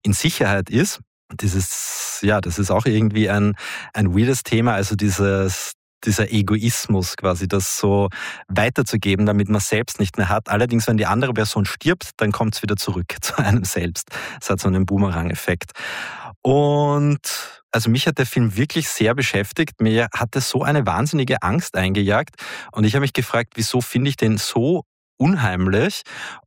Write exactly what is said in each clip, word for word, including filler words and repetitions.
in Sicherheit ist. Dieses, ja, das ist auch irgendwie ein, ein weirdes Thema, also dieses, dieser Egoismus quasi, das so weiterzugeben, damit man selbst nicht mehr hat. Allerdings, wenn die andere Person stirbt, dann kommt es wieder zurück zu einem selbst. Es hat so einen Boomerang-Effekt. Und also mich hat der Film wirklich sehr beschäftigt. Mir hat er so eine wahnsinnige Angst eingejagt. Und ich habe mich gefragt, wieso finde ich den so unheimlich?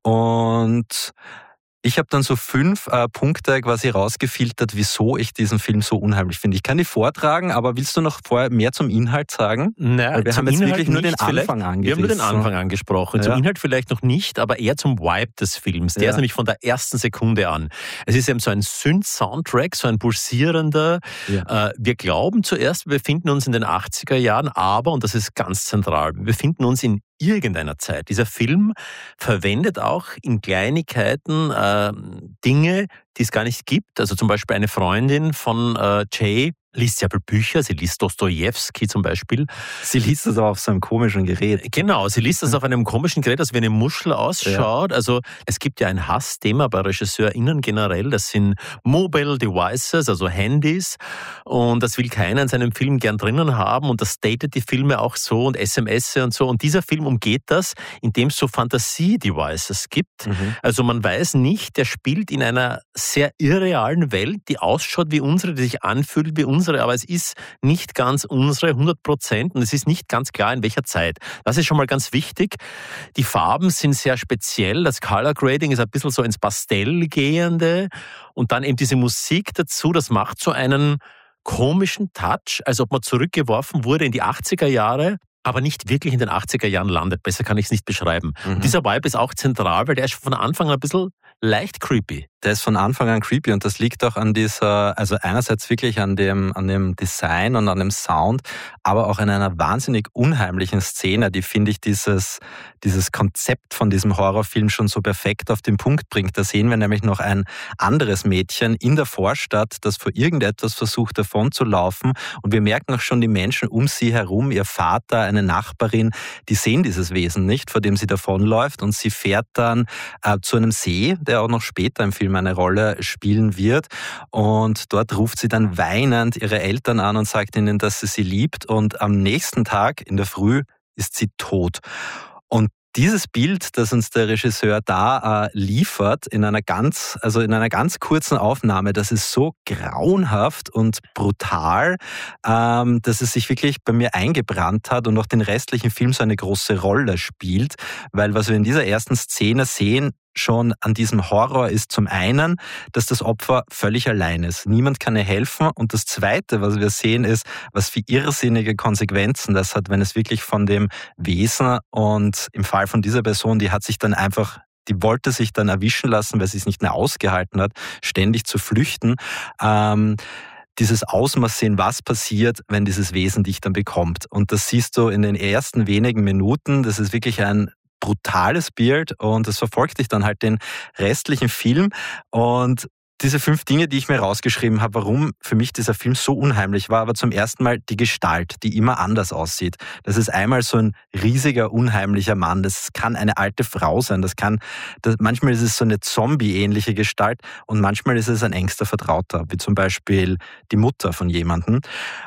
Und ich habe dann so fünf äh, Punkte quasi rausgefiltert, wieso ich diesen Film so unheimlich finde. Ich kann die vortragen, aber willst du noch vorher mehr zum Inhalt sagen? Naja, Weil wir haben jetzt Inhalt wirklich nur den nicht, Anfang angerissen. Wir haben nur den Anfang angesprochen. Ja. Zum Inhalt vielleicht noch nicht, aber eher zum Vibe des Films. Der Ja. ist nämlich von der ersten Sekunde an. Es ist eben so ein Synth-Soundtrack, so ein pulsierender. Ja. Äh, wir glauben zuerst, wir befinden uns in den achtziger Jahren, aber, und das ist ganz zentral, wir befinden uns in irgendeiner Zeit. Dieser Film verwendet auch in Kleinigkeiten äh, Dinge, die es gar nicht gibt. Also zum Beispiel eine Freundin von äh, Jay liest sehr viele Bücher. Sie liest Dostojewski zum Beispiel. Sie liest das aber auf so einem komischen Gerät. Genau, sie liest das auf einem komischen Gerät, das wie eine Muschel ausschaut. Ja. Also es gibt ja ein Hassthema bei RegisseurInnen generell. Das sind Mobile Devices, also Handys. Und das will keiner in seinem Film gern drinnen haben. Und das datet die Filme auch so und S M S und so. Und dieser Film umgeht das, indem es so Fantasie-Devices gibt. Mhm. Also man weiß nicht, der spielt in einer sehr irrealen Welt, die ausschaut wie unsere, die sich anfühlt wie unsere. Aber es ist nicht ganz unsere hundert Prozent und es ist nicht ganz klar, in welcher Zeit. Das ist schon mal ganz wichtig. Die Farben sind sehr speziell. Das Color Grading ist ein bisschen so ins Pastell gehende und dann eben diese Musik dazu, das macht so einen komischen Touch, als ob man zurückgeworfen wurde in die achtziger Jahre, aber nicht wirklich in den achtziger Jahren landet. Besser kann ich es nicht beschreiben. Mhm. Und dieser Vibe ist auch zentral, weil der ist von Anfang an ein bisschen leicht creepy. Der ist von Anfang an creepy und das liegt auch an dieser, also einerseits wirklich an dem, an dem Design und an dem Sound, aber auch an einer wahnsinnig unheimlichen Szene, die, finde ich, dieses, dieses Konzept von diesem Horrorfilm schon so perfekt auf den Punkt bringt. Da sehen wir nämlich noch ein anderes Mädchen in der Vorstadt, das vor irgendetwas versucht davon zu laufen und wir merken auch schon die Menschen um sie herum, ihr Vater, eine Nachbarin, die sehen dieses Wesen nicht, vor dem sie davonläuft und sie fährt dann äh, zu einem See, der auch noch später im Film eine Rolle spielen wird. Und dort ruft sie dann weinend ihre Eltern an und sagt ihnen, dass sie sie liebt. Und am nächsten Tag in der Früh ist sie tot. Und dieses Bild, das uns der Regisseur da äh, liefert, in einer ganz, also in einer ganz kurzen Aufnahme, das ist so grauenhaft und brutal, ähm, dass es sich wirklich bei mir eingebrannt hat und auch den restlichen Film so eine große Rolle spielt, weil was wir in dieser ersten Szene sehen, schon an diesem Horror ist zum einen, dass das Opfer völlig allein ist. Niemand kann ihr helfen. Und das Zweite, was wir sehen, ist, was für irrsinnige Konsequenzen das hat, wenn es wirklich von dem Wesen und im Fall von dieser Person, die hat sich dann einfach, die wollte sich dann erwischen lassen, weil sie es nicht mehr ausgehalten hat, ständig zu flüchten. Ähm, dieses Ausmaß sehen, was passiert, wenn dieses Wesen dich dann bekommt. Und das siehst du in den ersten wenigen Minuten. Das ist wirklich ein brutales Bild und es verfolgt dich dann halt den restlichen Film. Und diese fünf Dinge, die ich mir rausgeschrieben habe, warum für mich dieser Film so unheimlich war, aber zum ersten Mal die Gestalt, die immer anders aussieht. Das ist einmal so ein riesiger, unheimlicher Mann. Das kann eine alte Frau sein. Das kann, das, manchmal ist es so eine Zombie-ähnliche Gestalt und manchmal ist es ein engster Vertrauter, wie zum Beispiel die Mutter von jemandem.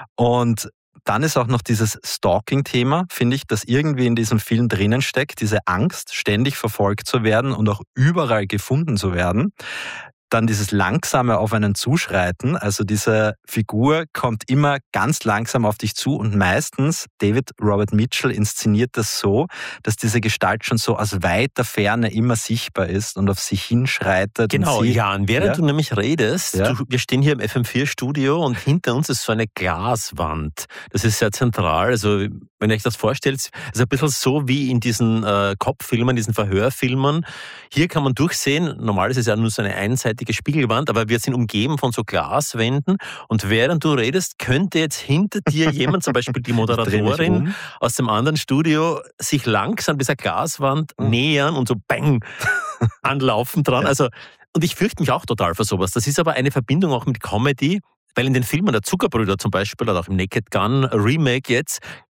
Und dann ist auch noch dieses Stalking-Thema, finde ich, das irgendwie in diesem Film drinnen steckt, diese Angst, ständig verfolgt zu werden und auch überall gefunden zu werden. Dann dieses langsame auf einen Zuschreiten, also diese Figur kommt immer ganz langsam auf dich zu und meistens, David Robert Mitchell inszeniert das so, dass diese Gestalt schon so aus weiter Ferne immer sichtbar ist und auf sich hinschreitet. Genau, sie, Jan, während ja? du nämlich redest, Ja? du, wir stehen hier im F M vier Studio und hinter uns ist so eine Glaswand. Das ist sehr zentral, also wenn ihr euch das vorstellt, ist ein bisschen so wie in diesen äh, Kopffilmen, diesen Verhörfilmen. Hier kann man durchsehen, normal ist es ja nur so eine einseitige Spiegelwand, aber wir sind umgeben von so Glaswänden und während du redest, könnte jetzt hinter dir jemand, zum Beispiel die Moderatorin um. aus dem anderen Studio, sich langsam dieser Glaswand mhm. nähern und so bang anlaufen dran. Ja. Also, und ich fürchte mich auch total vor sowas. Das ist aber eine Verbindung auch mit Comedy, weil in den Filmen der Zuckerbrüder zum Beispiel oder auch im Naked Gun Remake jetzt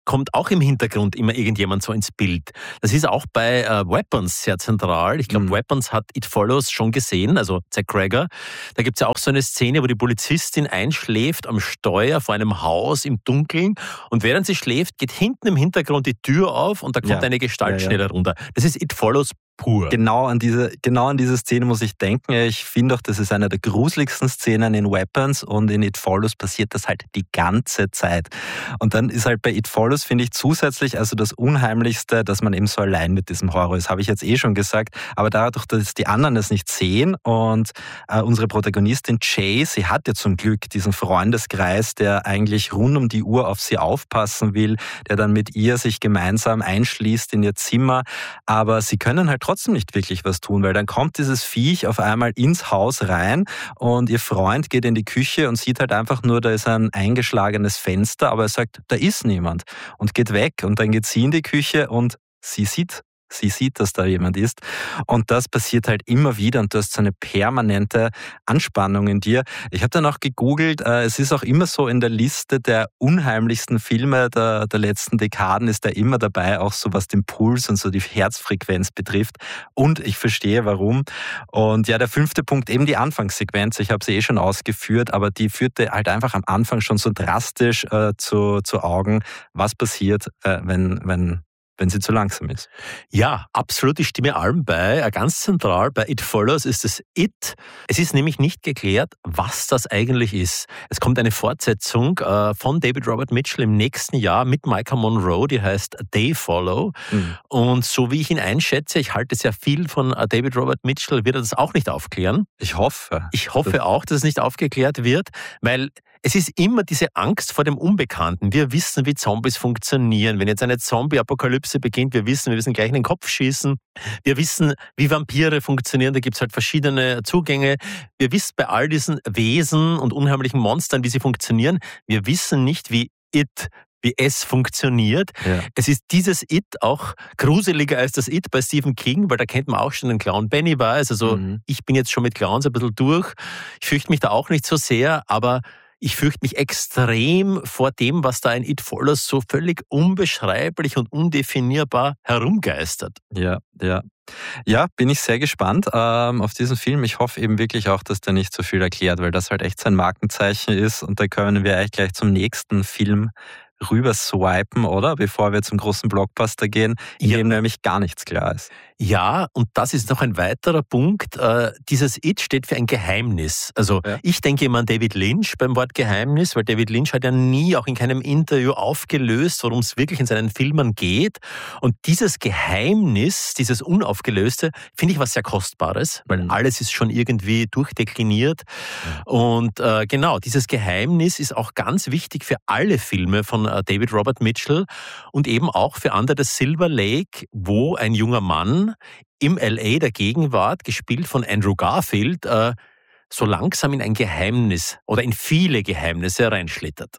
kommt auch im Hintergrund immer irgendjemand so ins Bild. Das ist auch bei äh, Weapons sehr zentral. Ich glaube, mhm. Weapons hat It Follows schon gesehen, also Zach Cregger. Da gibt es ja auch so eine Szene, wo die Polizistin einschläft am Steuer vor einem Haus im Dunkeln und während sie schläft, geht hinten im Hintergrund die Tür auf und da kommt ja. eine Gestalt ja, ja. schneller runter. Das ist It Follows pur. Genau an diese, genau an diese Szene muss ich denken. Ich finde auch, das ist eine der gruseligsten Szenen in Weapons und in It Follows passiert das halt die ganze Zeit. Und dann ist halt bei It Follows, finde ich, zusätzlich also das Unheimlichste, dass man eben so allein mit diesem Horror ist. Habe ich jetzt eh schon gesagt. Aber dadurch, dass die anderen es nicht sehen und äh, unsere Protagonistin Jay, sie hat ja zum Glück diesen Freundeskreis, der eigentlich rund um die Uhr auf sie aufpassen will, der dann mit ihr sich gemeinsam einschließt in ihr Zimmer. Aber sie können halt trotzdem nicht wirklich was tun, weil dann kommt dieses Viech auf einmal ins Haus rein und ihr Freund geht in die Küche und sieht halt einfach nur, da ist ein eingeschlagenes Fenster, aber er sagt, da ist niemand und geht weg und dann geht sie in die Küche und sie sieht Sie sieht, dass da jemand ist. Und das passiert halt immer wieder und du hast so eine permanente Anspannung in dir. Ich habe dann auch gegoogelt, äh, es ist auch immer so in der Liste der unheimlichsten Filme der, der letzten Dekaden ist da immer dabei, auch so was den Puls und so die Herzfrequenz betrifft. Und ich verstehe, warum. Und ja, der fünfte Punkt, eben die Anfangssequenz. Ich habe sie eh schon ausgeführt, aber die führte halt einfach am Anfang schon so drastisch äh, zu, zu Augen, was passiert, äh, wenn, wenn wenn sie zu langsam ist. Ja, absolut, ich stimme allem bei. Ganz zentral bei It Follows ist es It. Es ist nämlich nicht geklärt, was das eigentlich ist. Es kommt eine Fortsetzung äh, von David Robert Mitchell im nächsten Jahr mit Maika Monroe, die heißt They Follow. Mhm. Und so wie ich ihn einschätze, ich halte sehr viel von äh, David Robert Mitchell, wird er das auch nicht aufklären. Ich hoffe. Ich hoffe das auch, dass es nicht aufgeklärt wird, weil es ist immer diese Angst vor dem Unbekannten. Wir wissen, wie Zombies funktionieren. Wenn jetzt eine Zombie-Apokalypse beginnt, wir wissen, wir müssen gleich in den Kopf schießen. Wir wissen, wie Vampire funktionieren. Da gibt es halt verschiedene Zugänge. Wir wissen bei all diesen Wesen und unheimlichen Monstern, wie sie funktionieren. Wir wissen nicht, wie It, wie es funktioniert. Ja. Es ist dieses It auch gruseliger als das It bei Stephen King, weil da kennt man auch schon den Clown Pennywise. Also mhm. ich bin jetzt schon mit Clowns ein bisschen durch. Ich fürchte mich da auch nicht so sehr, aber ich fürchte mich extrem vor dem, was da in It Follows so völlig unbeschreiblich und undefinierbar herumgeistert. Ja, ja. Ja, bin ich sehr gespannt ähm, auf diesen Film. Ich hoffe eben wirklich auch, dass der nicht so viel erklärt, weil das halt echt sein Markenzeichen ist. Und da können wir eigentlich gleich zum nächsten Film rüber swipen, oder? Bevor wir zum großen Blockbuster gehen, in ja. dem nämlich gar nichts klar ist. Ja, und das ist noch ein weiterer Punkt. Äh, dieses It steht für ein Geheimnis. Also ja. ich denke immer an David Lynch beim Wort Geheimnis, weil David Lynch hat ja nie, auch in keinem Interview aufgelöst, worum es wirklich in seinen Filmen geht. Und dieses Geheimnis, dieses Unaufgelöste, finde ich was sehr Kostbares, weil mhm. alles ist schon irgendwie durchdekliniert. Mhm. Und äh, genau, dieses Geheimnis ist auch ganz wichtig für alle Filme von äh, David Robert Mitchell und eben auch für Under the Silver Lake, wo ein junger Mann im L A der Gegenwart, gespielt von Andrew Garfield, äh, so langsam in ein Geheimnis oder in viele Geheimnisse reinschlittert.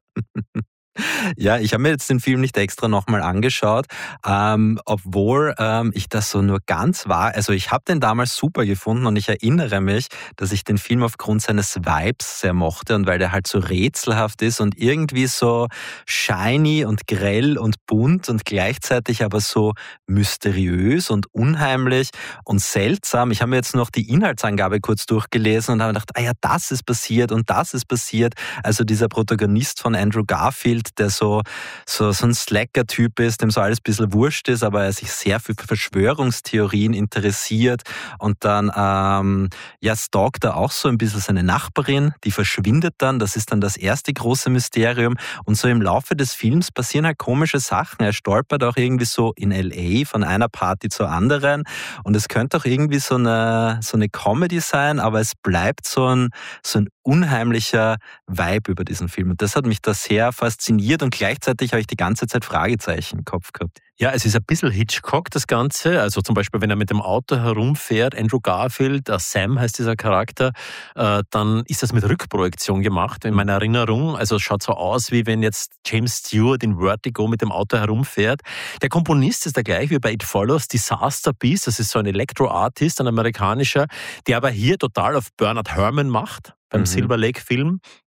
Ja, ich habe mir jetzt den Film nicht extra nochmal angeschaut, ähm, obwohl ähm, ich das so nur ganz war. Also ich habe den damals super gefunden und ich erinnere mich, dass ich den Film aufgrund seines Vibes sehr mochte und weil der halt so rätselhaft ist und irgendwie so shiny und grell und bunt und gleichzeitig aber so mysteriös und unheimlich und seltsam. Ich habe mir jetzt noch die Inhaltsangabe kurz durchgelesen und habe gedacht, ah ja, das ist passiert und das ist passiert. Also dieser Protagonist von Andrew Garfield, der so, so, so ein Slacker-Typ ist, dem so alles ein bisschen wurscht ist, aber er sich sehr für Verschwörungstheorien interessiert und dann ähm, ja, stalkt er auch so ein bisschen seine Nachbarin, die verschwindet dann, das ist dann das erste große Mysterium und so im Laufe des Films passieren halt komische Sachen. Er stolpert auch irgendwie so in L A von einer Party zur anderen und es könnte auch irgendwie so eine, so eine Comedy sein, aber es bleibt so ein, so ein unheimlicher Vibe über diesen Film und das hat mich da sehr fasziniert und gleichzeitig habe ich die ganze Zeit Fragezeichen im Kopf gehabt. Ja, es ist ein bisschen Hitchcock, das Ganze. Also zum Beispiel, wenn er mit dem Auto herumfährt, Andrew Garfield, Sam heißt dieser Charakter, äh, dann ist das mit Rückprojektion gemacht, in meiner Erinnerung. Also es schaut so aus, wie wenn jetzt James Stewart in Vertigo mit dem Auto herumfährt. Der Komponist ist der gleiche wie bei It Follows, Disaster Beast. Das ist so ein Elektro-Artist, ein amerikanischer, der aber hier total auf Bernard Herrmann macht, beim mhm. Silver Lake-Film.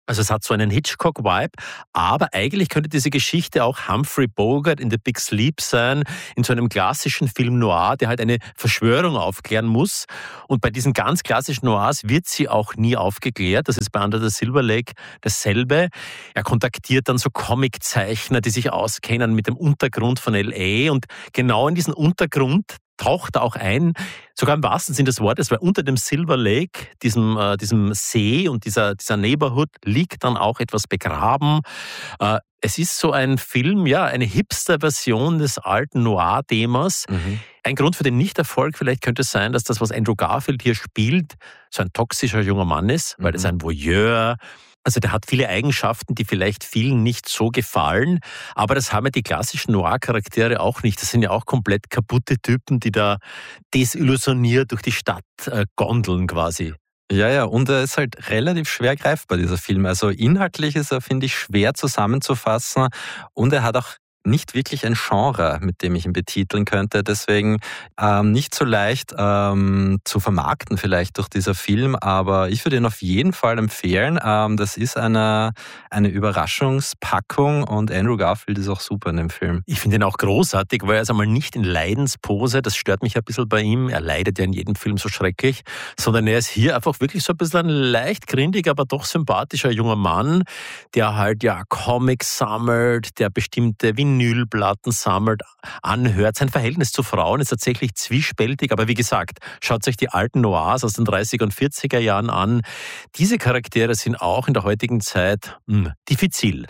Also es hat so einen Hitchcock-Vibe, aber eigentlich könnte diese Geschichte auch Humphrey Bogart in The Big Sleep sein, in so einem klassischen Film Noir, der halt eine Verschwörung aufklären muss. Und bei diesen ganz klassischen Noirs wird sie auch nie aufgeklärt. Das ist bei Under the Silver Lake dasselbe. Er kontaktiert dann so Comiczeichner, die sich auskennen mit dem Untergrund von L A. Und genau in diesen Untergrund taucht auch ein, sogar im wahrsten Sinne des Wortes, weil unter dem Silver Lake, diesem, äh, diesem See und dieser, dieser Neighborhood, liegt dann auch etwas begraben. Äh, es ist so ein Film, ja, eine Hipster-Version des alten Noir-Themas. Mhm. Ein Grund für den Nichterfolg vielleicht könnte es sein, dass das, was Andrew Garfield hier spielt, so ein toxischer junger Mann ist, weil mhm. es ein Voyeur. Also der hat viele Eigenschaften, die vielleicht vielen nicht so gefallen, aber das haben ja die klassischen Noir-Charaktere auch nicht. Das sind ja auch komplett kaputte Typen, die da desillusioniert durch die Stadt äh, gondeln quasi. Ja, ja, und er ist halt relativ schwer greifbar, dieser Film. Also inhaltlich ist er, finde ich, schwer zusammenzufassen und er hat auch nicht wirklich ein Genre, mit dem ich ihn betiteln könnte. Deswegen ähm, nicht so leicht ähm, zu vermarkten vielleicht durch dieser Film, aber ich würde ihn auf jeden Fall empfehlen. Ähm, das ist eine, eine Überraschungspackung und Andrew Garfield ist auch super in dem Film. Ich finde ihn auch großartig, weil er ist einmal nicht in Leidenspose, das stört mich ein bisschen bei ihm. Er leidet ja in jedem Film so schrecklich, sondern er ist hier einfach wirklich so ein bisschen ein leicht grindig, aber doch sympathischer junger Mann, der halt ja Comics sammelt, der bestimmte Vinylplatten sammelt, anhört. Sein Verhältnis zu Frauen ist tatsächlich zwiespältig, aber wie gesagt, schaut euch die alten Noirs aus den dreißiger und vierziger Jahren an. Diese Charaktere sind auch in der heutigen Zeit mh, diffizil.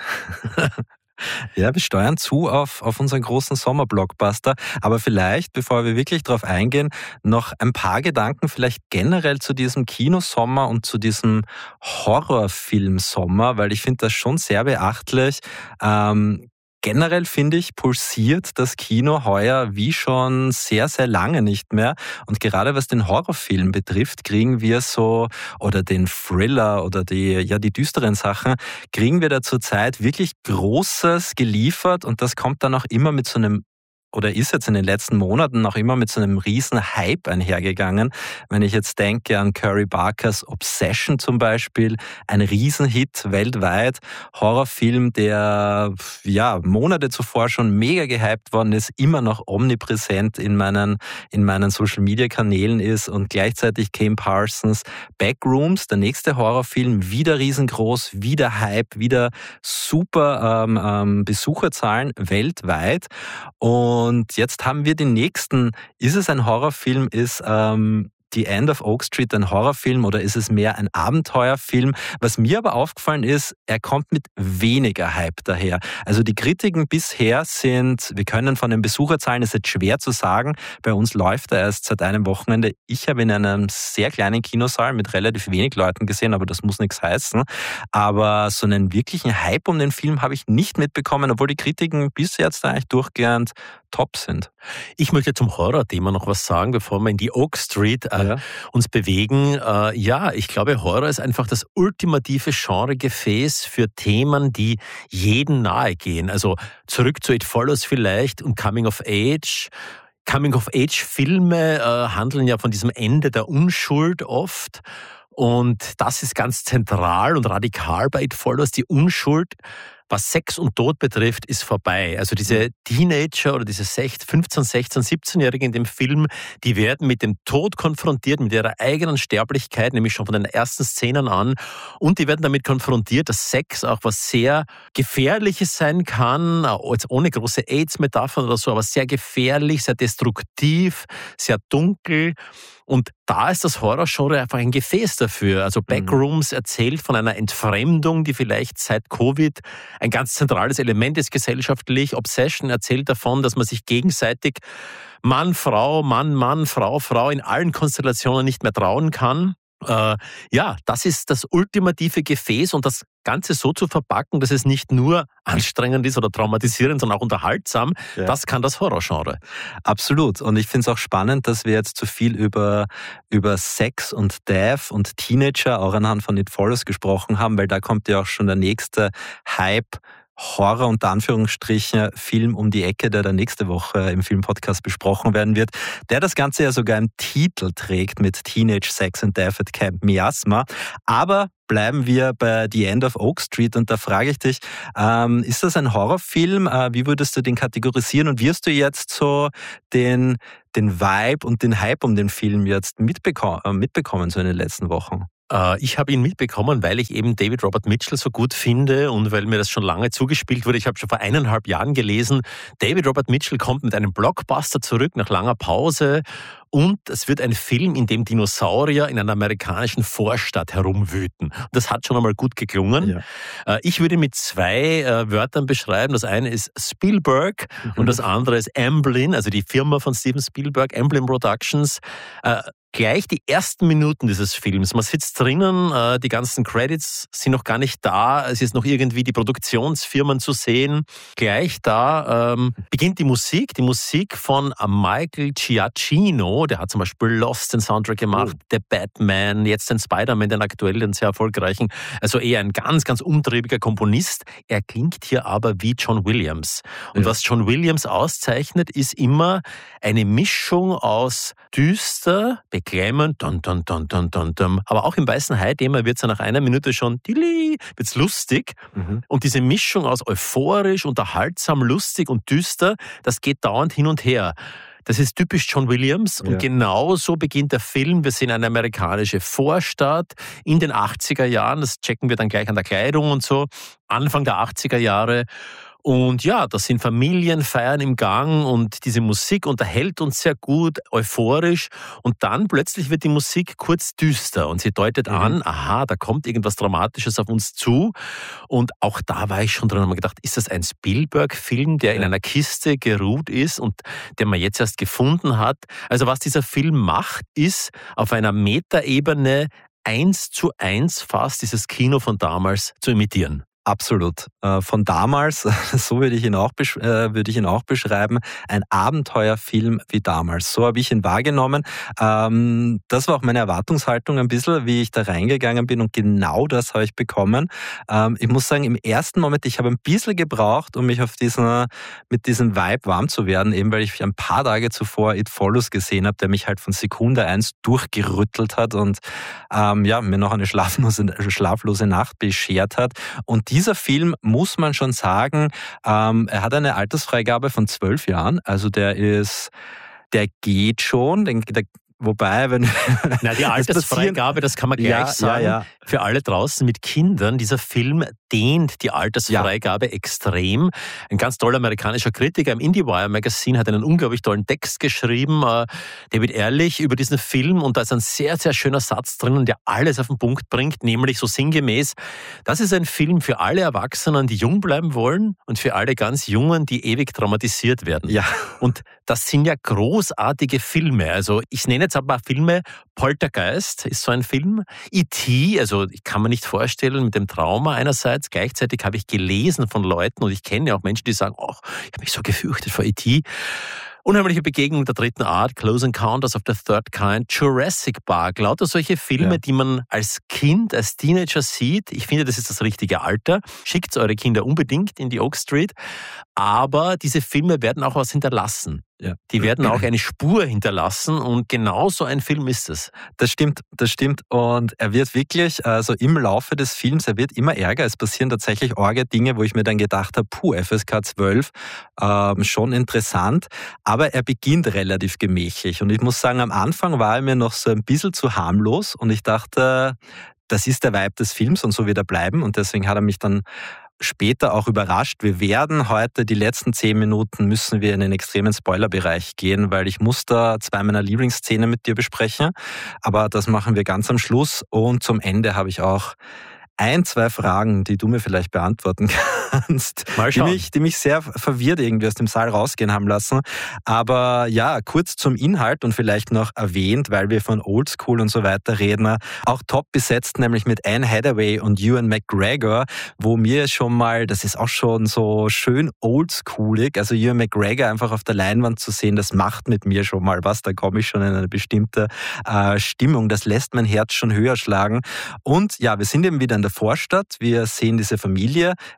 Ja, wir steuern zu auf, auf unseren großen Sommerblockbuster. Aber vielleicht, bevor wir wirklich darauf eingehen, noch ein paar Gedanken vielleicht generell zu diesem Kinosommer und zu diesem Horrorfilmsommer, weil ich finde das schon sehr beachtlich. Ähm, Generell finde ich, pulsiert das Kino heuer wie schon sehr, sehr lange nicht mehr. Und gerade was den Horrorfilm betrifft, kriegen wir so, oder den Thriller oder die, ja, die düsteren Sachen, kriegen wir da zurzeit wirklich Großes geliefert und das kommt dann auch immer mit so einem oder ist jetzt in den letzten Monaten noch immer mit so einem riesen Hype einhergegangen. Wenn ich jetzt denke an Curry Barkers Obsession zum Beispiel, ein Riesenhit weltweit, Horrorfilm, der ja Monate zuvor schon mega gehypt worden ist, immer noch omnipräsent in meinen, in meinen Social-Media-Kanälen ist und gleichzeitig Kim Parsons Backrooms, der nächste Horrorfilm, wieder riesengroß, wieder Hype, wieder super ähm, ähm, Besucherzahlen weltweit. Und Und jetzt haben wir den nächsten. Ist es ein Horrorfilm? Ist ähm, The End of Oak Street ein Horrorfilm oder ist es mehr ein Abenteuerfilm? Was mir aber aufgefallen ist, er kommt mit weniger Hype daher. Also die Kritiken bisher sind, wir können von den Besucherzahlen, ist jetzt schwer zu sagen, bei uns läuft er erst seit einem Wochenende. Ich habe ihn in einem sehr kleinen Kinosaal mit relativ wenig Leuten gesehen, aber das muss nichts heißen. Aber so einen wirklichen Hype um den Film habe ich nicht mitbekommen, obwohl die Kritiken bis jetzt eigentlich durchgehend top sind. Ich möchte zum Horror-Thema noch was sagen, bevor wir in die Oak Street äh, ja. uns bewegen. Äh, ja, ich glaube, Horror ist einfach das ultimative Genregefäß für Themen, die jedem nahe gehen. Also zurück zu It Follows vielleicht und Coming of Age. Coming-of-Age-Filme äh, handeln ja von diesem Ende der Unschuld oft. Und das ist ganz zentral und radikal bei It Follows. Die Unschuld, was Sex und Tod betrifft, ist vorbei. Also diese Teenager oder diese fünfzehn-, sechzehn-, siebzehn-Jährigen in dem Film, die werden mit dem Tod konfrontiert, mit ihrer eigenen Sterblichkeit, nämlich schon von den ersten Szenen an. Und die werden damit konfrontiert, dass Sex auch was sehr Gefährliches sein kann, jetzt ohne große AIDS-Metaphern oder so, aber sehr gefährlich, sehr destruktiv, sehr dunkel. Und da ist das Horrorgenre einfach ein Gefäß dafür. Also Backrooms erzählt von einer Entfremdung, die vielleicht seit Covid ein ganz zentrales Element ist gesellschaftlich. Obsession erzählt davon, dass man sich gegenseitig Mann, Frau, Mann, Mann, Frau, Frau in allen Konstellationen nicht mehr trauen kann. Äh, ja, das ist das ultimative Gefäß und das Ganze so zu verpacken, dass es nicht nur anstrengend ist oder traumatisierend, sondern auch unterhaltsam, ja. Das kann das Horrorgenre. Absolut. Und ich finde es auch spannend, dass wir jetzt zu viel über, über Sex und Death und Teenager auch anhand von It Follows gesprochen haben, weil da kommt ja auch schon der nächste Hype Horror unter Anführungsstrichen Film um die Ecke, der dann nächste Woche im Filmpodcast besprochen werden wird, der das Ganze ja sogar im Titel trägt mit Teenage Sex and Death at Camp Miasma. Aber bleiben wir bei The End of Oak Street und da frage ich dich, ähm, ist das ein Horrorfilm? Äh, wie würdest du den kategorisieren und wirst du jetzt so den, den Vibe und den Hype um den Film jetzt mitbeko- äh, mitbekommen so in den letzten Wochen? Ich habe ihn mitbekommen, weil ich eben David Robert Mitchell so gut finde und weil mir das schon lange zugespielt wurde. Ich habe schon vor eineinhalb Jahren gelesen, David Robert Mitchell kommt mit einem Blockbuster zurück nach langer Pause und es wird ein Film, in dem Dinosaurier in einer amerikanischen Vorstadt herumwüten. Das hat schon einmal gut geklungen. Ja. Ich würde ihn mit zwei Wörtern beschreiben. Das eine ist Spielberg mhm. und das andere ist Amblin, also die Firma von Steven Spielberg, Amblin Productions. Gleich die ersten Minuten dieses Films. Man sitzt drinnen, die ganzen Credits sind noch gar nicht da. Es ist noch irgendwie die Produktionsfirmen zu sehen. Gleich da ähm, beginnt die Musik. Die Musik von Michael Giacchino. Der hat zum Beispiel Lost den Soundtrack gemacht, oh. The Batman, jetzt den Spider-Man, den aktuellen, sehr erfolgreichen. Also eher ein ganz, ganz umtriebiger Komponist. Er klingt hier aber wie John Williams. Und ja. was John Williams auszeichnet, ist immer eine Mischung aus düster, beklemmend, dun, dun, dun, dun, dun, dun. Aber auch im Weißen Hai-Thema wird es ja nach einer Minute schon wird's lustig. Mhm. Und diese Mischung aus euphorisch, unterhaltsam, lustig und düster, das geht dauernd hin und her. Das ist typisch John Williams und ja. genau so beginnt der Film. Wir sehen eine amerikanische Vorstadt in den achtziger Jahren, das checken wir dann gleich an der Kleidung und so, Anfang der achtziger Jahre. Und ja, das sind Familienfeiern im Gang und diese Musik unterhält uns sehr gut, euphorisch. Und dann plötzlich wird die Musik kurz düster und sie deutet mhm. an, aha, da kommt irgendwas Dramatisches auf uns zu. Und auch da war ich schon drin und habe gedacht, ist das ein Spielberg-Film, der ja. in einer Kiste geruht ist und den man jetzt erst gefunden hat? Also was dieser Film macht, ist auf einer Metaebene eins zu eins fast dieses Kino von damals zu imitieren. Absolut. Von damals, so würde ich ihn auch, würde ich ihn auch beschreiben, ein Abenteuerfilm wie damals. So habe ich ihn wahrgenommen. Das war auch meine Erwartungshaltung ein bisschen, wie ich da reingegangen bin und genau das habe ich bekommen. Ich muss sagen, im ersten Moment, ich habe ein bisschen gebraucht, um mich auf diesen, mit diesem Vibe warm zu werden, eben weil ich ein paar Tage zuvor It Follows gesehen habe, der mich halt von Sekunde eins durchgerüttelt hat und ähm, ja, mir noch eine schlaflose, schlaflose Nacht beschert hat. Und dieser Film, muss man schon sagen, ähm, er hat eine Altersfreigabe von zwölf Jahren, also der ist, der geht schon, der, der Wobei, wenn... Na, die Altersfreigabe, das kann man gleich ja, sagen, ja, ja. für alle draußen mit Kindern, dieser Film dehnt die Altersfreigabe ja. extrem. Ein ganz toller amerikanischer Kritiker im IndieWire Magazine hat einen unglaublich tollen Text geschrieben, äh, David Ehrlich, über diesen Film, und da ist ein sehr, sehr schöner Satz drinnen, der alles auf den Punkt bringt, nämlich so sinngemäß, das ist ein Film für alle Erwachsenen, die jung bleiben wollen, und für alle ganz Jungen, die ewig traumatisiert werden. Ja. Und das sind ja großartige Filme. Also ich nenne jetzt ein paar Filme. Poltergeist ist so ein Film. E T, also ich kann mir nicht vorstellen, mit dem Trauma einerseits. Gleichzeitig habe ich gelesen von Leuten, und ich kenne ja auch Menschen, die sagen, oh, ich habe mich so gefürchtet vor E T. Unheimliche Begegnung der dritten Art, Close Encounters of the Third Kind, Jurassic Park, lauter solche Filme, ja. die man als Kind, als Teenager sieht. Ich finde, das ist das richtige Alter. Schickt eure Kinder unbedingt in die Oak Street. Aber diese Filme werden auch was hinterlassen. Ja. Die werden auch eine Spur hinterlassen, und genau so ein Film ist es. Das stimmt, das stimmt. Und er wird wirklich, also im Laufe des Films, er wird immer ärger. Es passieren tatsächlich arge Dinge, wo ich mir dann gedacht habe, puh, F S K zwölf, ähm, schon interessant. Aber er beginnt relativ gemächlich. Und ich muss sagen, am Anfang war er mir noch so ein bisschen zu harmlos. Und ich dachte, das ist der Vibe des Films und so wird er bleiben. Und deswegen hat er mich dann später auch überrascht. Wir werden heute, die letzten zehn Minuten, müssen wir in den extremen Spoilerbereich gehen, weil ich muss da zwei meiner Lieblingsszenen mit dir besprechen. Aber das machen wir ganz am Schluss. Und zum Ende habe ich auch ein, zwei Fragen, die du mir vielleicht beantworten kannst, die mich, die mich sehr verwirrt irgendwie aus dem Saal rausgehen haben lassen. Aber ja, kurz zum Inhalt und vielleicht noch erwähnt, weil wir von Oldschool und so weiter reden, auch top besetzt, nämlich mit Anne Hathaway und Ewan McGregor, wo mir schon mal, das ist auch schon so schön oldschoolig, also Ewan McGregor einfach auf der Leinwand zu sehen, das macht mit mir schon mal was, da komme ich schon in eine bestimmte äh, Stimmung, das lässt mein Herz schon höher schlagen. Und ja, wir sind eben wieder in der Vorstadt, wir sehen diese Familie, Anne Hathaway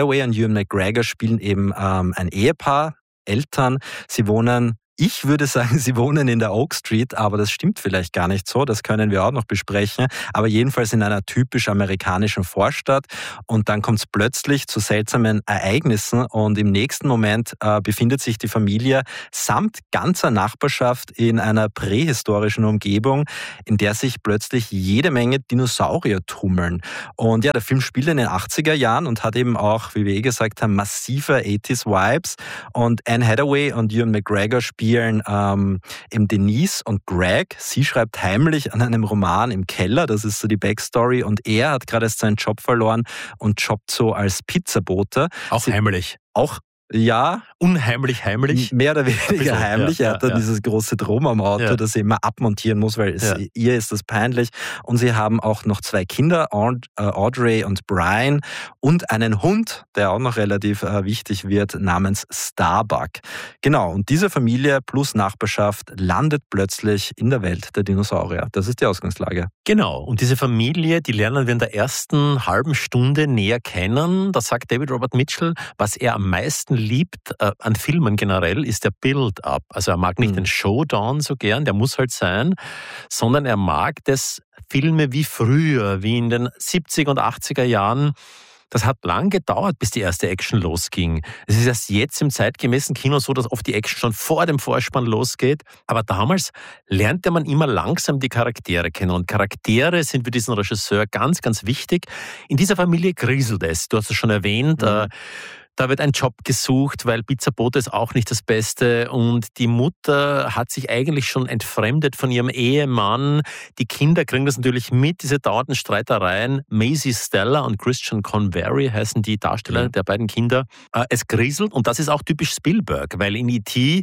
Hathaway und Ewan McGregor spielen eben ähm, ein Ehepaar, Eltern. Sie wohnen... Ich würde sagen, sie wohnen in der Oak Street, aber das stimmt vielleicht gar nicht so. Das können wir auch noch besprechen. Aber jedenfalls in einer typisch amerikanischen Vorstadt. Und dann kommt es plötzlich zu seltsamen Ereignissen. Und im nächsten Moment äh, befindet sich die Familie samt ganzer Nachbarschaft in einer prähistorischen Umgebung, in der sich plötzlich jede Menge Dinosaurier tummeln. Und ja, der Film spielt in den achtziger Jahren und hat eben auch, wie wir eh gesagt haben, massive achtziger-Vibes. Und Anne Hathaway und Ewan McGregor spielen Ähm, eben Denise und Greg. Sie schreibt heimlich an einem Roman im Keller, das ist so die Backstory, und er hat gerade erst seinen Job verloren und jobbt so als Pizzabote. Auch Sie, heimlich. Auch Ja, unheimlich heimlich. Mehr oder weniger heimlich. Ja, er hat dann ja, dieses große Drum am Auto, ja. das er immer abmontieren muss, weil es, Ja. ihr ist das peinlich. Und sie haben auch noch zwei Kinder, Audrey und Brian, und einen Hund, der auch noch relativ äh, wichtig wird, namens Starbuck. Genau, und diese Familie plus Nachbarschaft landet plötzlich in der Welt der Dinosaurier. Das ist die Ausgangslage. Genau, und diese Familie, die lernen wir in der ersten halben Stunde näher kennen. Da sagt David Robert Mitchell, was er am meisten liebt äh, an Filmen generell, ist der Build-up. Also er mag nicht mhm. den Showdown so gern, der muss halt sein, sondern er mag das Filme wie früher, wie in den siebziger und achtziger Jahren. Das hat lang gedauert, bis die erste Action losging. Es ist erst jetzt im zeitgemäßen Kino so, dass oft die Action schon vor dem Vorspann losgeht. Aber damals lernte man immer langsam die Charaktere kennen. Und Charaktere sind für diesen Regisseur ganz, ganz wichtig. In dieser Familie kriselt es. Du hast es schon erwähnt. Mhm. Äh, Da wird ein Job gesucht, weil Pizzabote ist auch nicht das Beste. Und die Mutter hat sich eigentlich schon entfremdet von ihrem Ehemann. Die Kinder kriegen das natürlich mit, diese dauernden Streitereien. Maisie Stella und Christian Convery heißen die Darsteller ja. der beiden Kinder. Es kriselt, und das ist auch typisch Spielberg, weil in E T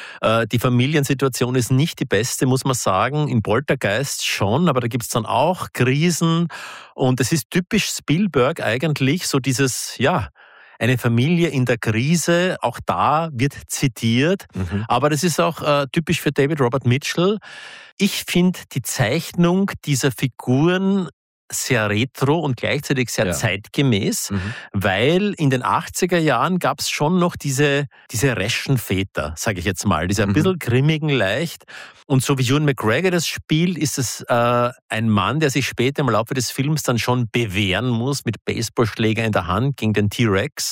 die Familiensituation ist nicht die beste, muss man sagen. In Poltergeist schon, aber da gibt es dann auch Krisen. Und es ist typisch Spielberg eigentlich, so dieses, ja, eine Familie in der Krise, auch da wird zitiert, mhm. aber das ist auch äh, typisch für David Robert Mitchell. Ich finde die Zeichnung dieser Figuren sehr retro und gleichzeitig sehr ja. zeitgemäß, mhm. weil in den achtziger Jahren gab es schon noch diese, diese reschen Väter, sage ich jetzt mal, diese ein mhm. bisschen grimmigen leicht. Und so wie Ewan McGregor das spielt, ist es äh, ein Mann, der sich später im Laufe des Films dann schon bewähren muss mit Baseballschläger in der Hand gegen den T-Rex.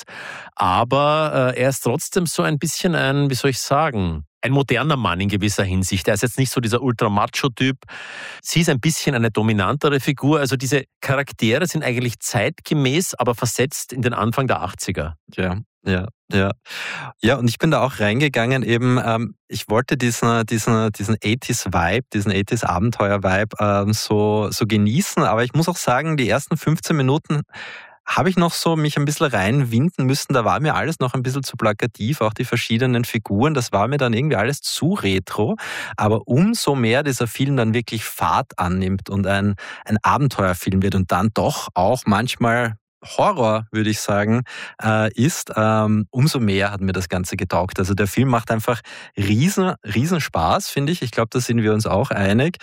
Aber äh, er ist trotzdem so ein bisschen ein, wie soll ich sagen, ein moderner Mann in gewisser Hinsicht. Er ist jetzt nicht so dieser Ultra-Macho-Typ. Sie ist ein bisschen eine dominantere Figur. Also diese Charaktere sind eigentlich zeitgemäß, aber versetzt in den Anfang der achtziger. Ja, ja, ja. Ja, und ich bin da auch reingegangen eben, ähm, ich wollte diesen, diesen, diesen achtziger-Vibe, diesen achtziger-Abenteuer-Vibe ähm, so, so genießen, aber ich muss auch sagen, die ersten fünfzehn Minuten habe ich noch so mich ein bisschen reinwinden müssen. Da war mir alles noch ein bisschen zu plakativ, auch die verschiedenen Figuren. Das war mir dann irgendwie alles zu retro. Aber umso mehr dieser Film dann wirklich Fahrt annimmt und ein, ein Abenteuerfilm wird und dann doch auch manchmal Horror, würde ich sagen, äh, ist, ähm, umso mehr hat mir das Ganze getaugt. Also der Film macht einfach riesen, riesen Spaß, finde ich. Ich glaube, da sind wir uns auch einig.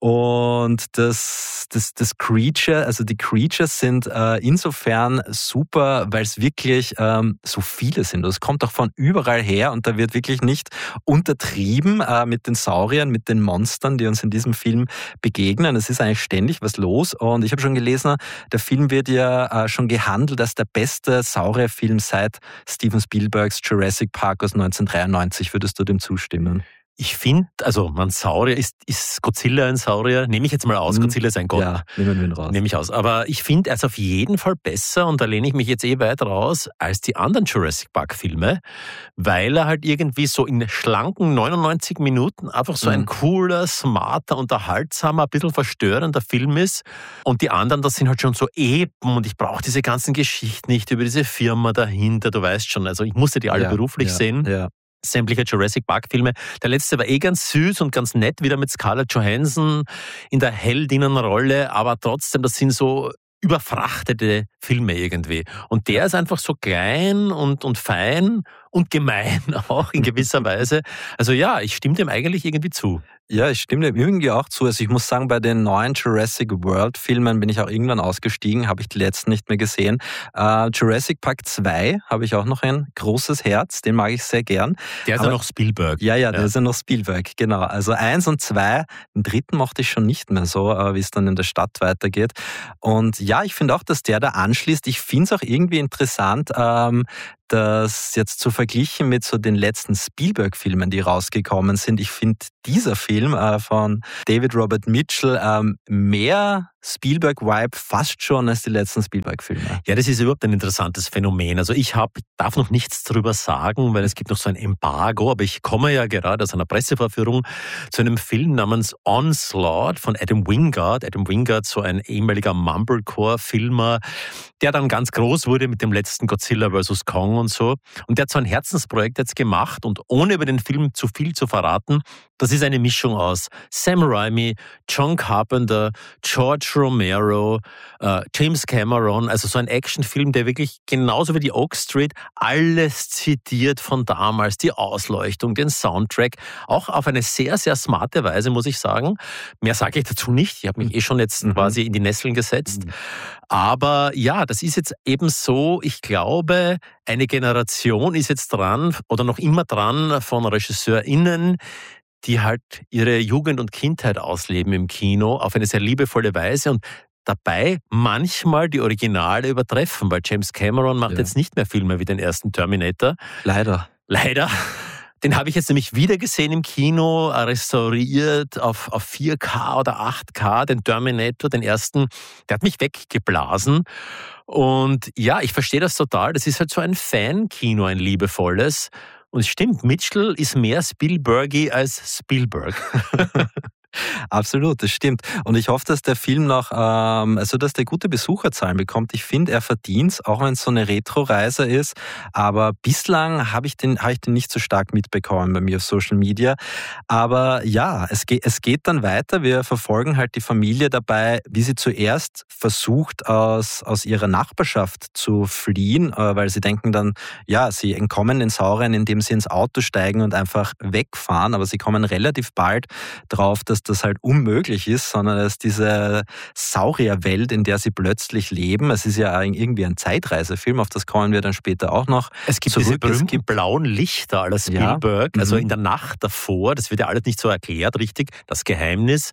Und das, das, das Creature, also die Creatures sind äh, insofern super, weil es wirklich ähm, so viele sind. Es kommt auch von überall her und da wird wirklich nicht untertrieben äh, mit den Sauriern, mit den Monstern, die uns in diesem Film begegnen. Es ist eigentlich ständig was los. Und ich habe schon gelesen, der Film wird ja äh, schon gehandelt als der beste Saurierfilm seit Steven Spielbergs Jurassic Park aus neunzehnhundertdreiundneunzig. Würdest du dem zustimmen? Ich finde, also man Saurier, ist, ist Godzilla ein Saurier? Nehme ich jetzt mal aus, Godzilla ist ein Gott. Ja, nehmen wir ihn raus. Nehme ich aus. Aber ich finde, er ist auf jeden Fall besser, und da lehne ich mich jetzt eh weit raus, als die anderen Jurassic Park Filme, weil er halt irgendwie so in schlanken neunundneunzig Minuten einfach so mhm. ein cooler, smarter, unterhaltsamer, ein bisschen verstörender Film ist. Und die anderen, das sind halt schon so Epen, und ich brauche diese ganzen Geschichten nicht über diese Firma dahinter, du weißt schon. Also ich musste die alle ja, beruflich ja, sehen. Ja. Sämtliche Jurassic Park-Filme. Der letzte war eh ganz süß und ganz nett, wieder mit Scarlett Johansson in der Heldinnenrolle, aber trotzdem, das sind so überfrachtete Filme irgendwie. Und der ist einfach so klein und, und fein und gemein auch in gewisser Weise. Also ja, ich stimme dem eigentlich irgendwie zu. Ja, ich stimme dem irgendwie auch zu. Also ich muss sagen, bei den neuen Jurassic World Filmen bin ich auch irgendwann ausgestiegen, habe ich die letzten nicht mehr gesehen. Äh, Jurassic Park zwei habe ich auch noch ein großes Herz, den mag ich sehr gern. Der ist Aber, ja noch Spielberg. Ja, ja, der ja. ist ja noch Spielberg, genau. Also eins und zwei, den dritten mochte ich schon nicht mehr so, äh, wie es dann in der Stadt weitergeht. Und ja, ich finde auch, dass der da anschließt. Ich finde es auch irgendwie interessant, ähm, das jetzt zu verglichen mit so den letzten Spielberg-Filmen, die rausgekommen sind. Ich finde dieser Film äh, von David Robert Mitchell ähm, mehr Spielberg-Vibe fast schon als die letzten Spielberg-Filme. Ja, das ist überhaupt ein interessantes Phänomen. Also ich hab, darf noch nichts darüber sagen, weil es gibt noch so ein Embargo, aber ich komme ja gerade aus einer Pressevorführung zu einem Film namens Onslaught von Adam Wingard. Adam Wingard, so ein ehemaliger Mumblecore-Filmer, der dann ganz groß wurde mit dem letzten Godzilla versus. Kong und so. Und der hat so ein Herzensprojekt jetzt gemacht und ohne über den Film zu viel zu verraten, das ist eine Mischung aus Sam Raimi, John Carpenter, George Romero, äh, James Cameron, also so ein Actionfilm, der wirklich genauso wie die Oak Street alles zitiert von damals, die Ausleuchtung, den Soundtrack, auch auf eine sehr, sehr smarte Weise, muss ich sagen. Mehr sage ich dazu nicht, ich habe mich eh schon jetzt mhm. quasi in die Nesseln gesetzt. Mhm. Aber ja, das ist jetzt eben so, ich glaube, eine Generation ist jetzt dran oder noch immer dran von RegisseurInnen, die halt ihre Jugend und Kindheit ausleben im Kino auf eine sehr liebevolle Weise und dabei manchmal die Originale übertreffen, weil James Cameron macht ja. jetzt nicht mehr Filme wie den ersten Terminator. Leider. Leider. Den habe ich jetzt nämlich wieder gesehen im Kino, restauriert auf, auf vier K oder acht K, den Terminator, den ersten. Der hat mich weggeblasen. Und ja, ich verstehe das total. Das ist halt so ein Fan-Kino, ein liebevolles. Und es stimmt, Mitchell ist mehr Spielbergy als Spielberg. Absolut, das stimmt. Und ich hoffe, dass der Film noch, ähm, also dass der gute Besucherzahlen bekommt. Ich finde, er verdient es, auch wenn es so eine Retro-Reise ist. Aber bislang habe ich den, habe ich den nicht so stark mitbekommen bei mir auf Social Media. Aber ja, es geht, es geht dann weiter. Wir verfolgen halt die Familie dabei, wie sie zuerst versucht, aus, aus ihrer Nachbarschaft zu fliehen, äh, weil sie denken dann, ja, sie entkommen den Sauriern, indem sie ins Auto steigen und einfach wegfahren. Aber sie kommen relativ bald drauf, dass das halt unmöglich ist, sondern dass diese Saurierwelt, in der sie plötzlich leben, es ist ja irgendwie ein Zeitreisefilm, auf das kommen wir dann später auch noch Es gibt zurück. diese berühmten es gibt blauen Lichter aller Spielberg, ja. also mhm. in der Nacht davor, das wird ja alles nicht so erklärt, richtig, das Geheimnis,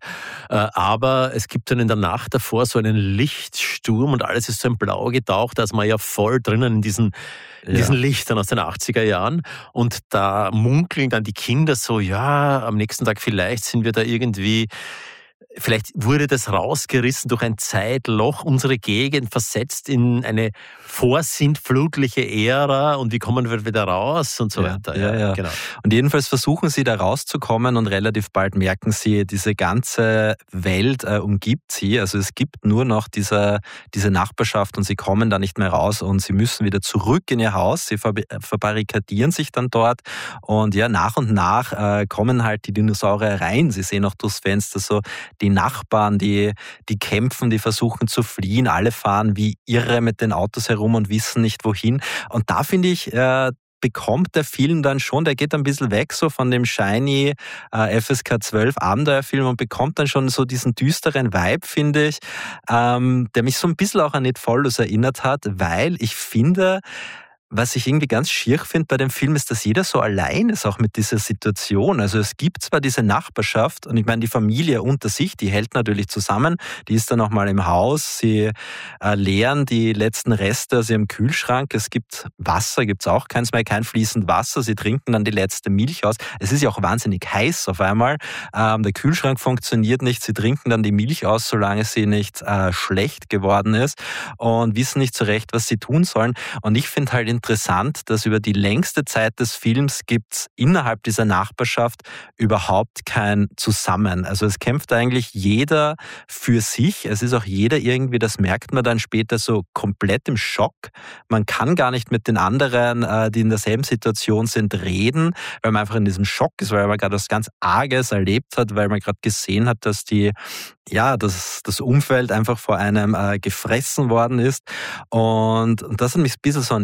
aber es gibt dann in der Nacht davor so einen Lichtsturm und alles ist so in Blau getaucht, da ist man ja voll drinnen in diesen in ja. diesen Lichtern aus den achtziger Jahren und da munkeln dann die Kinder so, ja, am nächsten Tag vielleicht sind wir da irgendwie, vielleicht wurde das rausgerissen durch ein Zeitloch, unsere Gegend versetzt in eine vorsintflutliche Ära und wie kommen wir wieder raus und so ja, weiter. Ja, ja. Genau. Und jedenfalls versuchen sie da rauszukommen und relativ bald merken sie, diese ganze Welt äh, umgibt sie. Also es gibt nur noch diese, diese Nachbarschaft und sie kommen da nicht mehr raus und sie müssen wieder zurück in ihr Haus. Sie ver- verbarrikadieren sich dann dort und ja, nach und nach äh, kommen halt die Dinosaurier rein. Sie sehen auch durchs Fenster so die Nachbarn, die, die kämpfen, die versuchen zu fliehen. Alle fahren wie irre mit den Autos herum und wissen nicht wohin. Und da finde ich, äh, bekommt der Film dann schon, der geht ein bisschen weg so von dem shiny äh, F S K zwölf Abenteuerfilm und bekommt dann schon so diesen düsteren Vibe, finde ich, ähm, der mich so ein bisschen auch an It Follows erinnert hat, weil ich finde, was ich irgendwie ganz schier finde bei dem Film ist, dass jeder so allein ist, auch mit dieser Situation. Also es gibt zwar diese Nachbarschaft und ich meine, die Familie unter sich, die hält natürlich zusammen, die ist dann auch mal im Haus, sie äh, leeren die letzten Reste aus ihrem Kühlschrank, es gibt Wasser, gibt es auch keins mehr, kein fließend Wasser, sie trinken dann die letzte Milch aus. Es ist ja auch wahnsinnig heiß auf einmal, ähm, der Kühlschrank funktioniert nicht, sie trinken dann die Milch aus, solange sie nicht äh, schlecht geworden ist und wissen nicht so recht, was sie tun sollen. Und ich finde halt interessant, dass über die längste Zeit des Films gibt es innerhalb dieser Nachbarschaft überhaupt kein Zusammen. Also es kämpft eigentlich jeder für sich. Es ist auch jeder irgendwie, das merkt man dann später, so komplett im Schock. Man kann gar nicht mit den anderen, die in derselben Situation sind, reden, weil man einfach in diesem Schock ist, weil man gerade was ganz Arges erlebt hat, weil man gerade gesehen hat, dass die ja, dass das Umfeld einfach vor einem äh, gefressen worden ist. Und, und das hat mich ein bisschen so an It Follows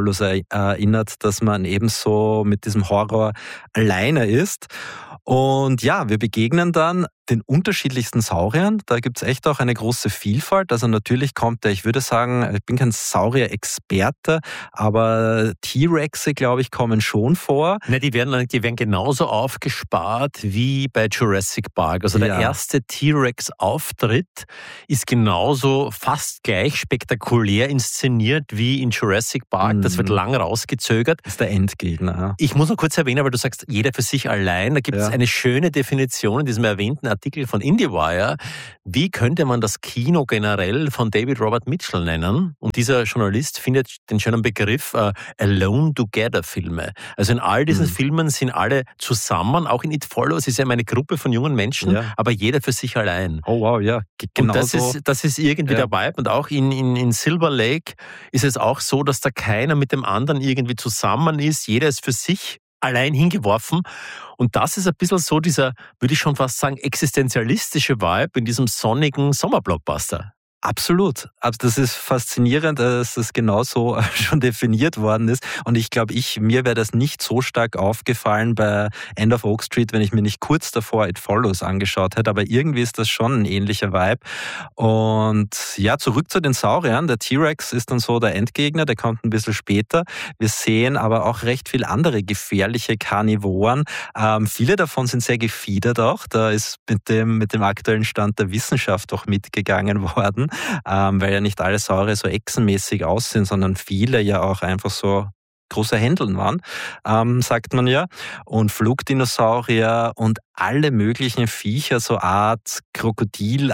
Follows erinnert, dass man eben so mit diesem Horror alleine ist. Und ja, wir begegnen dann den unterschiedlichsten Sauriern. Da gibt es echt auch eine große Vielfalt. Also natürlich kommt der, ich würde sagen, ich bin kein Saurier-Experte, aber T-Rexe, glaube ich, kommen schon vor. Ne, die werden, die werden genauso aufgespart wie bei Jurassic Park. Also der ja. erste T-Rex-Auftritt ist genauso fast gleich spektakulär inszeniert wie in Jurassic Park. Mhm. Das wird lang rausgezögert. Das ist der Endgegner. Ja. Ich muss noch kurz erwähnen, weil du sagst, jeder für sich allein. Da gibt es ja. eine schöne Definition in diesem erwähnten Artikel von IndieWire. Wie könnte man das Kino generell von David Robert Mitchell nennen? Und dieser Journalist findet den schönen Begriff äh, Alone-Together-Filme. Also in all diesen mhm. Filmen sind alle zusammen, auch in It Follows ist ja immer eine Gruppe von jungen Menschen, ja. aber jeder für sich allein. Oh wow, ja. Genau und das, so. ist, das ist irgendwie ja. der Vibe. Und auch in, in, in Silver Lake ist es auch so, dass da keiner mit dem anderen irgendwie zusammen ist. Jeder ist für sich allein hingeworfen. Und das ist ein bisschen so dieser, würde ich schon fast sagen, existenzialistische Vibe in diesem sonnigen Sommerblockbuster. Absolut. Also das ist faszinierend, dass das genauso schon definiert worden ist. Und ich glaube, ich, mir wäre das nicht so stark aufgefallen bei End of Oak Street, wenn ich mir nicht kurz davor It Follows angeschaut hätte. Aber irgendwie ist das schon ein ähnlicher Vibe. Und ja, zurück zu den Sauriern. Der T-Rex ist dann so der Endgegner, der kommt ein bisschen später. Wir sehen aber auch recht viel andere gefährliche Karnivoren. Ähm, viele davon sind sehr gefiedert auch. Da ist mit dem, mit dem aktuellen Stand der Wissenschaft auch mitgegangen worden. Ähm, weil ja nicht alle Saurier so echsenmäßig aussehen, sondern viele ja auch einfach so große Händeln waren, ähm, sagt man ja. Und Flugdinosaurier und alle möglichen Viecher, so Art Krokodil,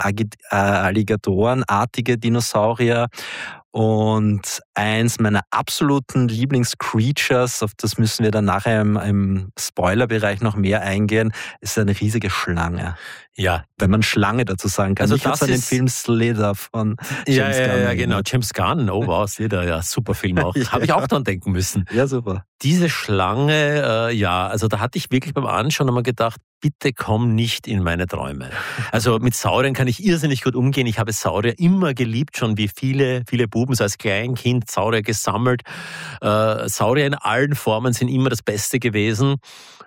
Alligatorenartige Dinosaurier. Und eins meiner absoluten Lieblingscreatures, auf das müssen wir dann nachher im, im Spoilerbereich noch mehr eingehen, ist eine riesige Schlange. Ja. Wenn man Schlange dazu sagen kann. Also ich habe an den Film Slither von James ja, Gunn. Ja, ja, genau. James Gunn. Oh wow, Slither, ja, super Film auch. ja. Habe ich auch dran denken müssen. Ja, super. Diese Schlange, äh, ja, also da hatte ich wirklich beim Anschauen einmal gedacht, bitte komm nicht in meine Träume. Also mit Sauriern kann ich irrsinnig gut umgehen. Ich habe Saurier immer geliebt, schon wie viele, viele Buben, so als Kleinkind Saurier gesammelt. Äh, Saurier in allen Formen sind immer das Beste gewesen.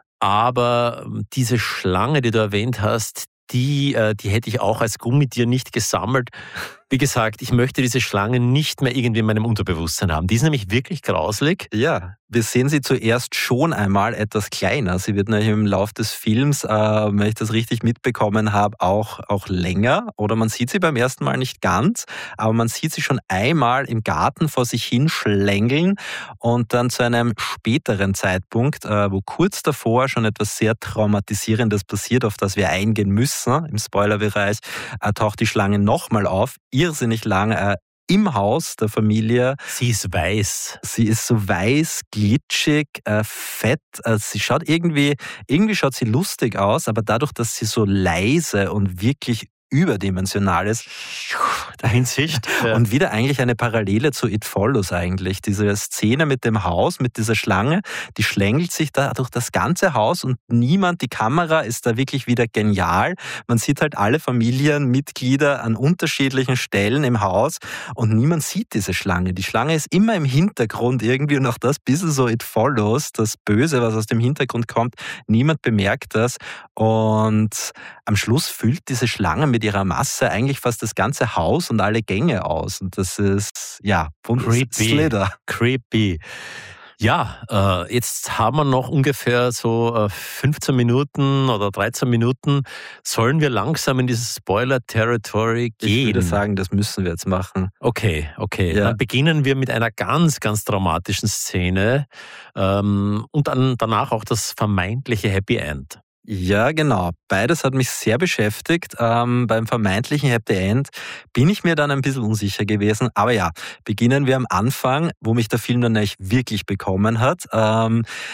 Aber diese Schlange, die du erwähnt hast, die, äh, die hätte ich auch als Gummitier nicht gesammelt. Wie gesagt, ich möchte diese Schlange nicht mehr irgendwie in meinem Unterbewusstsein haben. Die ist nämlich wirklich grauslig. Ja, wir sehen sie zuerst schon einmal etwas kleiner. Sie wird nämlich im Laufe des Films, äh, wenn ich das richtig mitbekommen habe, auch, auch länger. Oder man sieht sie beim ersten Mal nicht ganz, aber man sieht sie schon einmal im Garten vor sich hin schlängeln und dann zu einem späteren Zeitpunkt, äh, wo kurz davor schon etwas sehr Traumatisierendes passiert, auf das wir eingehen müssen, im Spoilerbereich, äh, taucht die Schlange nochmal auf. Irrsinnig lange äh, im Haus der Familie. Sie ist weiß. Sie ist so weiß, glitschig, äh, fett. Äh, sie schaut irgendwie, irgendwie schaut sie lustig aus, aber dadurch, dass sie so leise und wirklich überdimensional ist, der Hinsicht. Ja. Und wieder eigentlich eine Parallele zu It Follows eigentlich. Diese Szene mit dem Haus, mit dieser Schlange, die schlängelt sich da durch das ganze Haus und niemand, die Kamera ist da wirklich wieder genial. Man sieht halt alle Familienmitglieder an unterschiedlichen Stellen im Haus und niemand sieht diese Schlange. Die Schlange ist immer im Hintergrund irgendwie und auch das bisschen so It Follows, das Böse, was aus dem Hintergrund kommt, niemand bemerkt das und am Schluss füllt diese Schlange mit ihrer Masse eigentlich fast das ganze Haus und alle Gänge aus. Und das ist, ja, creepy. Slither. Creepy. Ja, äh, jetzt haben wir noch ungefähr so äh, fünfzehn Minuten oder dreizehn Minuten. Sollen wir langsam in dieses Spoiler-Territory gehen? Ich würde sagen, das müssen wir jetzt machen. Okay, okay. Ja. Dann beginnen wir mit einer ganz, ganz dramatischen Szene ähm, und dann danach auch das vermeintliche Happy End. Ja, genau. Beides hat mich sehr beschäftigt. Ähm, beim vermeintlichen Happy End bin ich mir dann ein bisschen unsicher gewesen. Aber ja, beginnen wir am Anfang, wo mich der Film dann eigentlich wirklich bekommen hat. Ähm,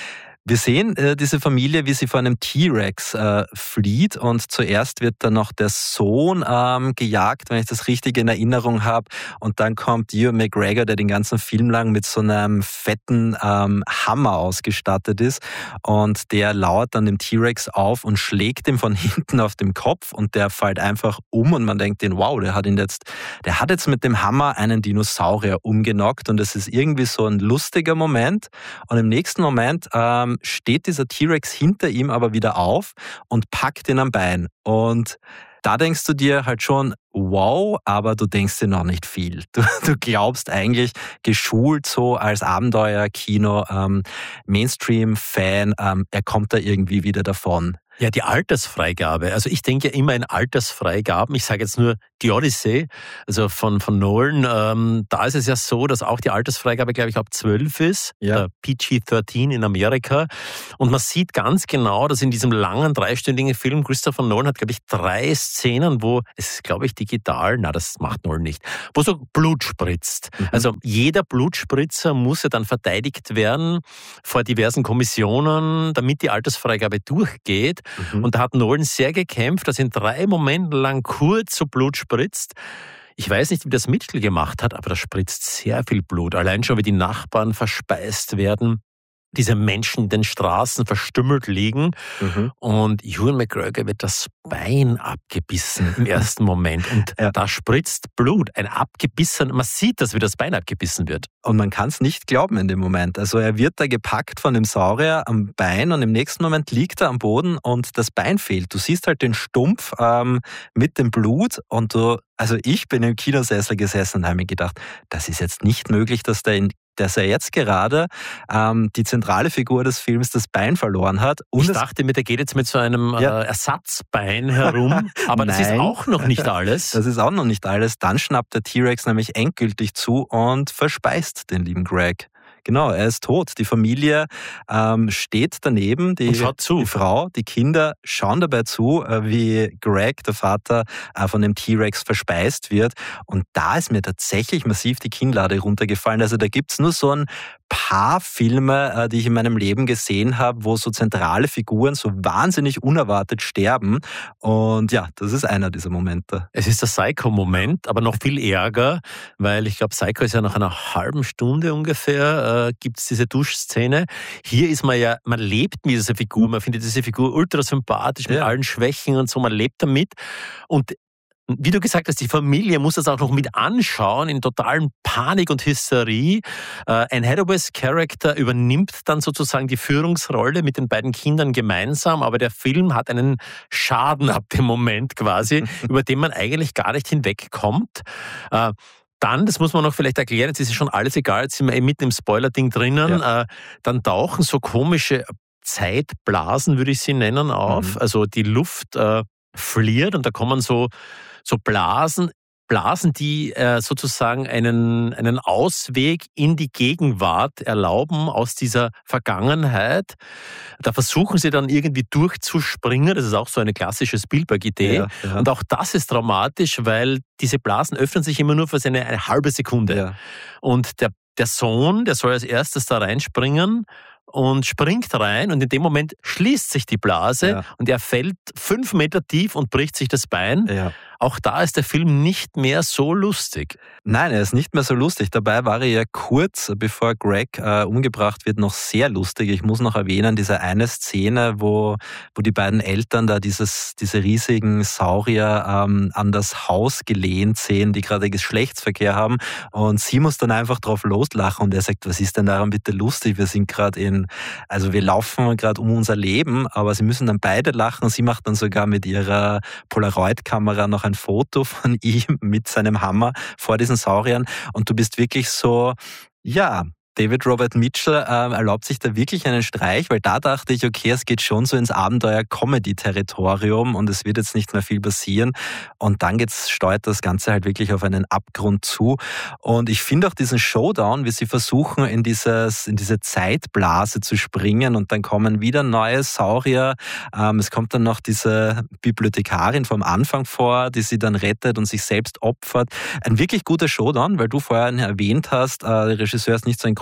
Wir sehen äh, diese Familie, wie sie vor einem T-Rex äh, flieht und zuerst wird dann noch der Sohn ähm, gejagt, wenn ich das richtig in Erinnerung habe, und dann kommt Ewan McGregor, der den ganzen Film lang mit so einem fetten ähm, Hammer ausgestattet ist, und der lauert dann dem T-Rex auf und schlägt ihm von hinten auf den Kopf und der fällt einfach um und man denkt den, wow, der hat ihn jetzt, der hat jetzt mit dem Hammer einen Dinosaurier umgenockt, und es ist irgendwie so ein lustiger Moment, und im nächsten Moment ähm, steht dieser T-Rex hinter ihm aber wieder auf und packt ihn am Bein. Und da denkst du dir halt schon, wow, aber du denkst dir noch nicht viel. Du, du glaubst eigentlich, geschult so als Abenteuerkino, ähm, Mainstream-Fan, ähm, er kommt da irgendwie wieder davon. Ja, die Altersfreigabe. Also ich denke ja immer in Altersfreigaben. Ich sage jetzt nur die Odyssey, also von, von Nolan. Ähm, da ist es ja so, dass auch die Altersfreigabe, glaube ich, ab zwölf ist. Ja. P G dreizehn in Amerika. Und man sieht ganz genau, dass in diesem langen, dreistündigen Film Christopher Nolan hat, glaube ich, drei Szenen, wo, es ist, glaube ich, digital, na, das macht Nolan nicht, wo so Blut spritzt. Mhm. Also jeder Blutspritzer muss ja dann verteidigt werden vor diversen Kommissionen, damit die Altersfreigabe durchgeht. Mhm. Und da hat Nolan sehr gekämpft, dass in drei Momenten lang kurz so Blut spritzt. Ich weiß nicht, wie das Mitchell gemacht hat, aber da spritzt sehr viel Blut. Allein schon, wie die Nachbarn verspeist werden. Diese Menschen in den Straßen verstümmelt liegen. Mhm. Und Ewan McGregor wird das Bein abgebissen im ersten Moment. Und ja. da spritzt Blut. Ein abgebissen, man sieht, dass wie das Bein abgebissen wird. Und man kann es nicht glauben in dem Moment. Also er wird da gepackt von dem Saurier am Bein und im nächsten Moment liegt er am Boden und das Bein fehlt. Du siehst halt den Stumpf ähm, mit dem Blut und du, also ich bin im Kinosessel gesessen und habe mir gedacht, das ist jetzt nicht möglich, dass der in dass er jetzt gerade ähm, die zentrale Figur des Films das Bein verloren hat. Und ich dachte mir, der geht jetzt mit so einem ja. äh, Ersatzbein herum, aber das ist auch noch nicht alles. Das ist auch noch nicht alles. Dann schnappt der T-Rex nämlich endgültig zu und verspeist den lieben Greg. Genau, er ist tot. Die Familie ähm, steht daneben, die, die Frau, die Kinder schauen dabei zu, äh, wie Greg, der Vater, äh, von dem T-Rex verspeist wird. Und da ist mir tatsächlich massiv die Kinnlade runtergefallen. Also da gibt's nur so ein paar Filme, äh, die ich in meinem Leben gesehen habe, wo so zentrale Figuren so wahnsinnig unerwartet sterben. Und ja, das ist einer dieser Momente. Es ist der Psycho-Moment, aber noch viel ärger, weil ich glaube, Psycho ist ja nach einer halben Stunde ungefähr, äh, gibt es diese Duschszene. Hier ist man ja, man lebt mit dieser Figur, man findet diese Figur ultra sympathisch mit ja. allen Schwächen und so, man lebt damit. Und wie du gesagt hast, die Familie muss das auch noch mit anschauen, in totalen Panik und Hysterie. Äh, Anne Hathaways Charakter übernimmt dann sozusagen die Führungsrolle mit den beiden Kindern gemeinsam, aber der Film hat einen Schaden ab dem Moment quasi, über den man eigentlich gar nicht hinwegkommt. Äh, Dann, das muss man noch vielleicht erklären, jetzt ist ja schon alles egal, jetzt sind wir eben mitten im Spoiler-Ding drinnen, ja. äh, dann tauchen so komische Zeitblasen, würde ich sie nennen, auf. Mhm. Also die Luft äh, flirrt und da kommen so, so Blasen, Blasen, die äh, sozusagen einen, einen Ausweg in die Gegenwart erlauben aus dieser Vergangenheit. Da versuchen sie dann irgendwie durchzuspringen. Das ist auch so eine klassische Spielberg-Idee. Ja, ja. Und auch das ist dramatisch, weil diese Blasen öffnen sich immer nur für eine, eine halbe Sekunde. Ja. Und der, der Sohn, der soll als erstes da reinspringen und springt rein und in dem Moment schließt sich die Blase ja. und er fällt fünf Meter tief und bricht sich das Bein. Ja. Auch da ist der Film nicht mehr so lustig. Nein, er ist nicht mehr so lustig. Dabei war er ja kurz, bevor Greg äh, umgebracht wird, noch sehr lustig. Ich muss noch erwähnen, diese eine Szene, wo, wo die beiden Eltern da dieses, diese riesigen Saurier ähm, an das Haus gelehnt sehen, die gerade Geschlechtsverkehr haben. Und sie muss dann einfach drauf loslachen und er sagt, was ist denn daran bitte lustig? Wir sind gerade in, also wir laufen gerade um unser Leben, aber sie müssen dann beide lachen. Sie macht dann sogar mit ihrer Polaroid-Kamera noch ein Foto von ihm mit seinem Hammer vor diesen Sauriern und du bist wirklich so, ja, David Robert Mitchell äh, erlaubt sich da wirklich einen Streich, weil da dachte ich, okay, es geht schon so ins Abenteuer-Comedy-Territorium und es wird jetzt nicht mehr viel passieren. Und dann geht's, steuert das Ganze halt wirklich auf einen Abgrund zu. Und ich finde auch diesen Showdown, wie sie versuchen, in, dieses, in diese Zeitblase zu springen und dann kommen wieder neue Saurier. Ähm, es kommt dann noch diese Bibliothekarin vom Anfang vor, die sie dann rettet und sich selbst opfert. Ein wirklich guter Showdown, weil du vorher erwähnt hast, äh, der Regisseur ist nicht so ein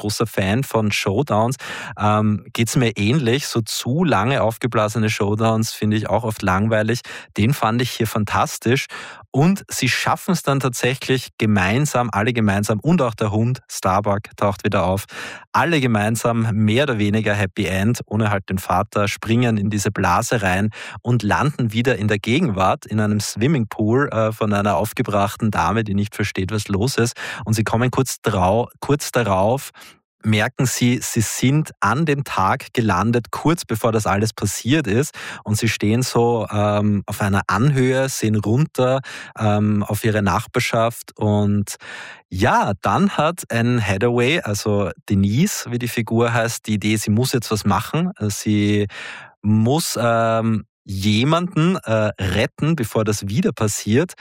großer Fan von Showdowns. Ähm, geht's mir ähnlich. So zu lange aufgeblasene Showdowns finde ich auch oft langweilig. Den fand ich hier fantastisch. Und sie schaffen es dann tatsächlich gemeinsam, alle gemeinsam und auch der Hund, Starbuck, taucht wieder auf. Alle gemeinsam, mehr oder weniger Happy End, ohne halt den Vater, springen in diese Blase rein und landen wieder in der Gegenwart, in einem Swimmingpool äh, von einer aufgebrachten Dame, die nicht versteht, was los ist. Und sie kommen kurz, drau- kurz darauf, merken sie, sie sind an dem Tag gelandet, kurz bevor das alles passiert ist. Und sie stehen so ähm, auf einer Anhöhe, sehen runter ähm, auf ihre Nachbarschaft. Und ja, dann hat Anne Hathaway, also Denise, wie die Figur heißt, die Idee, sie muss jetzt was machen. Sie muss ähm, jemanden äh, retten, bevor das wieder passiert.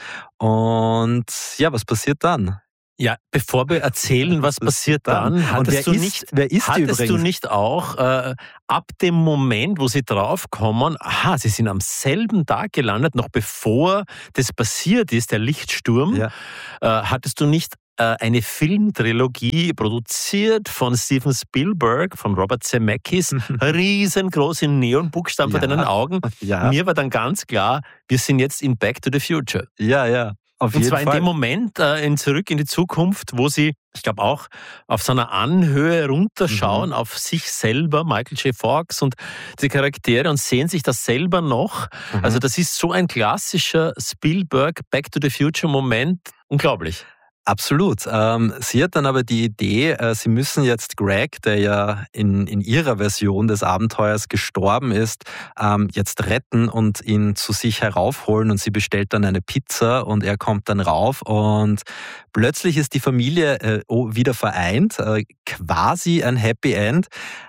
Und ja, was passiert dann? Ja, bevor wir erzählen, was passiert dann, hattest, wer du, ist, nicht, wer ist hattest du nicht auch äh, ab dem Moment, wo sie draufkommen, aha, sie sind am selben Tag gelandet, noch bevor das passiert ist, der Lichtsturm, ja. äh, hattest du nicht äh, eine Filmtrilogie produziert von Steven Spielberg, von Robert Zemeckis, riesengroß in Neonbuchstaben ja. vor deinen Augen. Ja. Mir war dann ganz klar, wir sind jetzt in Back to the Future. Ja, ja. Auf und jeden zwar Fall. in dem Moment, äh, in Zurück in die Zukunft, wo sie, ich glaube auch, auf so einer Anhöhe runterschauen, mhm. auf sich selber, Michael J. Fox und die Charaktere und sehen sich das selber noch. Mhm. Also das ist so ein klassischer Spielberg Back to the Future Moment. Unglaublich. Absolut. Ähm, sie hat dann aber die Idee, äh, sie müssen jetzt Greg, der ja in, in ihrer Version des Abenteuers gestorben ist, ähm, jetzt retten und ihn zu sich heraufholen. Und sie bestellt dann eine Pizza und er kommt dann rauf. Und plötzlich ist die Familie äh, wieder vereint, äh, quasi ein Happy End.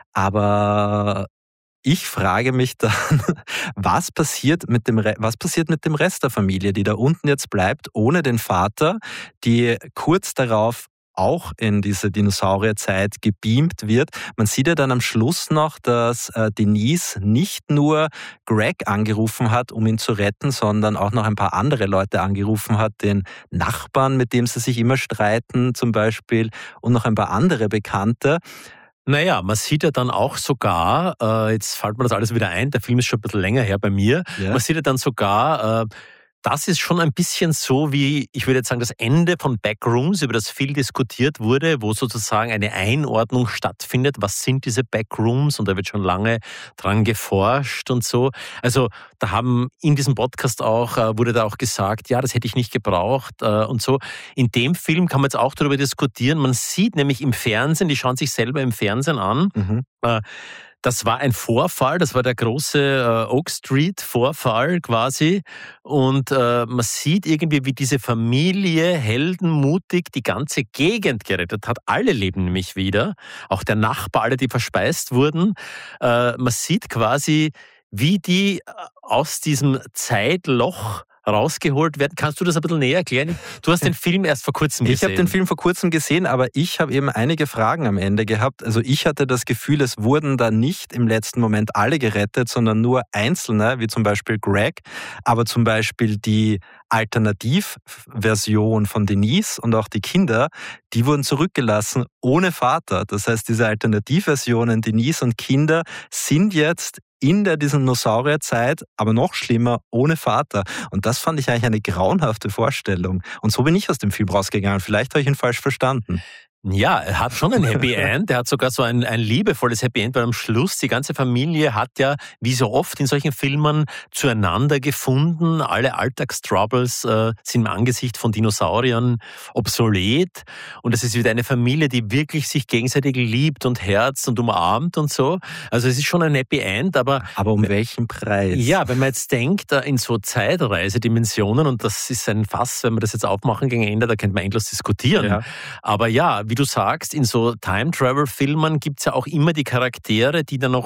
Aber ich frage mich dann, was passiert mit dem Re- was passiert mit dem Rest der Familie, die da unten jetzt bleibt, ohne den Vater, die kurz darauf auch in diese Dinosaurierzeit gebeamt wird. Man sieht ja dann am Schluss noch, dass äh, Denise nicht nur Greg angerufen hat, um ihn zu retten, sondern auch noch ein paar andere Leute angerufen hat, den Nachbarn, mit dem sie sich immer streiten zum Beispiel, und noch ein paar andere Bekannte. Naja, man sieht ja dann auch sogar, äh, jetzt fällt mir das alles wieder ein, der Film ist schon ein bisschen länger her bei mir, ja. Man sieht ja dann sogar, äh, das ist schon ein bisschen so wie, ich würde jetzt sagen, das Ende von Backrooms, über das viel diskutiert wurde, wo sozusagen eine Einordnung stattfindet. Was sind diese Backrooms? Und da wird schon lange dran geforscht und so. Also da haben in diesem Podcast auch, wurde da auch gesagt, ja, das hätte ich nicht gebraucht und so. In dem Film kann man jetzt auch darüber diskutieren. Man sieht nämlich im Fernsehen, die schauen sich selber im Fernsehen an, mhm. Das war ein Vorfall, das war der große äh, Oak Street-Vorfall quasi. Und äh, man sieht irgendwie, wie diese Familie heldenmutig die ganze Gegend gerettet hat. Alle leben nämlich wieder. Auch der Nachbar, alle, die verspeist wurden. Äh, man sieht quasi, wie die aus diesem Zeitloch rausgeholt werden. Kannst du das ein bisschen näher erklären? Du hast den Film erst vor kurzem gesehen. Ich habe den Film vor kurzem gesehen, aber ich habe eben einige Fragen am Ende gehabt. Also ich hatte das Gefühl, es wurden da nicht im letzten Moment alle gerettet, sondern nur Einzelne, wie zum Beispiel Greg, aber zum Beispiel die Alternativversion von Denise und auch die Kinder, die wurden zurückgelassen ohne Vater. Das heißt, diese Alternativversionen Denise und Kinder sind jetzt in der Dinosaurierzeit, aber noch schlimmer, ohne Vater. Und das fand ich eigentlich eine grauenhafte Vorstellung. Und so bin ich aus dem Film rausgegangen. Vielleicht habe ich ihn falsch verstanden. Ja, er hat schon ein Happy End. Er hat sogar so ein, ein liebevolles Happy End, weil am Schluss die ganze Familie hat ja, wie so oft in solchen Filmen, zueinander gefunden. Alle Alltagstroubles äh, sind im Angesicht von Dinosauriern obsolet. Und es ist wieder eine Familie, die wirklich sich gegenseitig liebt und herzt und umarmt und so. Also es ist schon ein Happy End, aber... Aber um welchen Preis? Ja, wenn man jetzt denkt, in so Zeitreisedimensionen, und das ist ein Fass, wenn wir das jetzt aufmachen gegen Ende, da könnte man endlos diskutieren. Ja. Aber ja, wie du sagst, in so Time-Travel-Filmen gibt es ja auch immer die Charaktere, die dann noch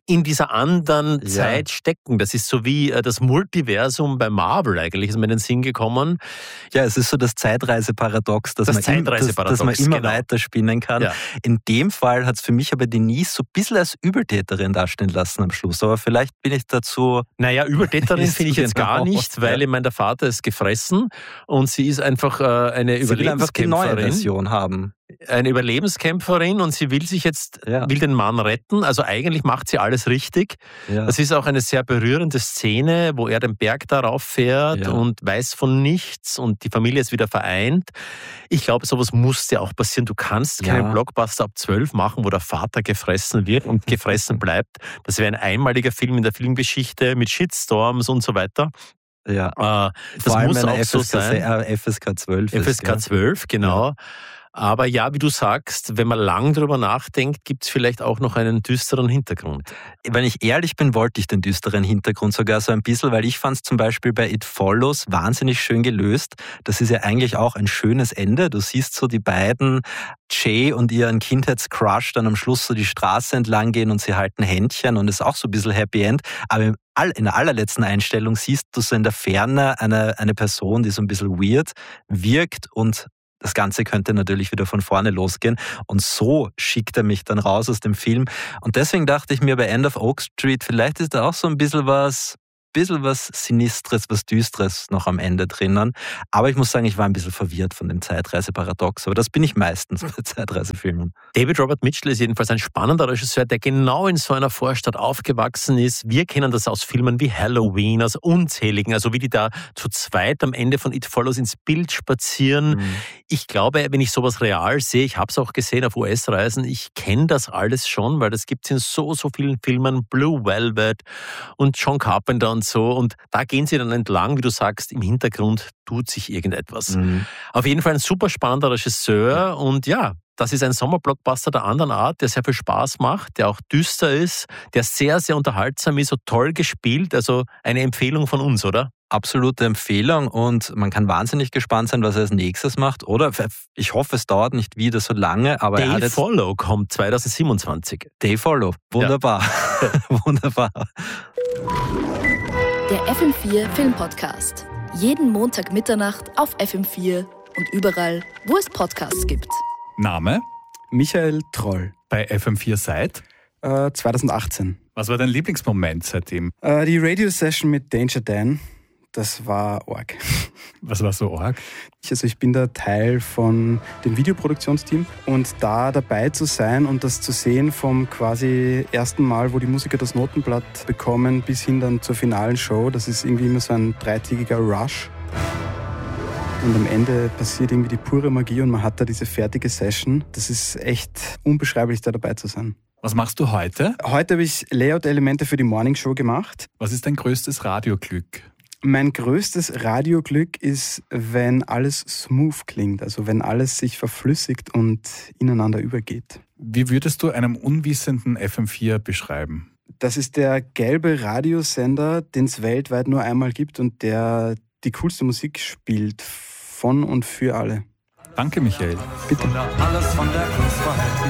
in dieser anderen Ja. Zeit stecken. Das ist so wie das Multiversum bei Marvel eigentlich, ist mir in den Sinn gekommen. Ja, es ist so das Zeitreiseparadox, dass, Das man, im, dass, Zeitreiseparadox, dass man immer genau. weiterspinnen kann. Ja. In dem Fall hat es für mich aber Denise so ein bisschen als Übeltäterin dastehen lassen am Schluss. Aber vielleicht bin ich dazu... Naja, Übeltäterin Ist finde ich jetzt gar genau, nicht, weil ja. ich meine, der Vater ist gefressen und sie ist einfach äh, eine Sie will einfach die neue Überlebenskämpferin. Version haben. Eine Überlebenskämpferin und sie will sich jetzt, Ja. will den Mann retten. Also eigentlich macht sie alles richtig. Ja. Das ist auch eine sehr berührende Szene, wo er den Berg darauf fährt Ja. und weiß von nichts und die Familie ist wieder vereint. Ich glaube, sowas muss ja auch passieren. Du kannst keinen Ja. Blockbuster ab zwölf machen, wo der Vater gefressen wird und gefressen bleibt. Das wäre ein einmaliger Film in der Filmgeschichte mit Shitstorms und so weiter. Ja. Äh, das Vor allem muss eine auch so F S K, sein. äh, F S K zwölf F S K ist. zwölf, genau. Aber ja, wie du sagst, wenn man lang drüber nachdenkt, gibt es vielleicht auch noch einen düsteren Hintergrund. Ja. Wenn ich ehrlich bin, wollte ich den düsteren Hintergrund sogar so ein bisschen, weil ich fand es zum Beispiel bei It Follows wahnsinnig schön gelöst. Das ist ja eigentlich auch ein schönes Ende. Du siehst so die beiden, Jay und ihren Kindheitscrush, dann am Schluss so die Straße entlang gehen und sie halten Händchen und es ist auch so ein bisschen Happy End. Aber im All, in der allerletzten Einstellung siehst du so in der Ferne eine, eine Person, die so ein bisschen weird wirkt und das Ganze könnte natürlich wieder von vorne losgehen. Und so schickt er mich dann raus aus dem Film. Und deswegen dachte ich mir bei End of Oak Street, vielleicht ist da auch so ein bisschen was, bisschen was Sinistres, was Düsteres noch am Ende drinnen. Aber ich muss sagen, ich war ein bisschen verwirrt von dem Zeitreiseparadox. Aber das bin ich meistens bei Zeitreisefilmen. David Robert Mitchell ist jedenfalls ein spannender Regisseur, der genau in so einer Vorstadt aufgewachsen ist. Wir kennen das aus Filmen wie Halloween, aus unzähligen, also wie die da zu zweit am Ende von It Follows ins Bild spazieren. Mhm. Ich glaube, wenn ich sowas real sehe, ich habe es auch gesehen auf U S-Reisen, ich kenne das alles schon, weil das gibt es in so, so vielen Filmen, Blue Velvet und John Carpenter und so. Und da gehen sie dann entlang, wie du sagst, im Hintergrund tut sich irgendetwas. Mhm. Auf jeden Fall ein super spannender Regisseur und ja, das ist ein Sommerblockbuster der anderen Art, der sehr viel Spaß macht, der auch düster ist, der sehr, sehr unterhaltsam ist, so toll gespielt. Also eine Empfehlung von uns, oder? Absolute Empfehlung und man kann wahnsinnig gespannt sein, was er als nächstes macht. Oder ich hoffe, es dauert nicht wieder so lange. Aber Day er hat jetzt Follow kommt zwanzig siebenundzwanzig. Day Follow. Wunderbar. Ja. Wunderbar. Der F M vier Filmpodcast. Jeden Montag Mitternacht auf F M vier und überall, wo es Podcasts gibt. Name? Michael Troll. Bei F M vier seit? Äh, zwanzig achtzehn. Was war dein Lieblingsmoment seitdem? Äh, die Radio-Session mit Danger Dan, das war arg. Was war so arg? Also ich bin da Teil von dem Videoproduktionsteam und da dabei zu sein und das zu sehen vom quasi ersten Mal, wo die Musiker das Notenblatt bekommen, bis hin dann zur finalen Show, das ist irgendwie immer so ein dreitägiger Rush. Und am Ende passiert irgendwie die pure Magie und man hat da diese fertige Session. Das ist echt unbeschreiblich, da dabei zu sein. Was machst du heute? Heute habe ich Layout-Elemente für die Morning Show gemacht. Was ist dein größtes Radioglück? Mein größtes Radioglück ist, wenn alles smooth klingt, also wenn alles sich verflüssigt und ineinander übergeht. Wie würdest du einem unwissenden F M vier beschreiben? Das ist der gelbe Radiosender, den es weltweit nur einmal gibt und der die coolste Musik spielt, von und für alle. Danke, Michael. Bitte. Alles von der Kunst verhalten.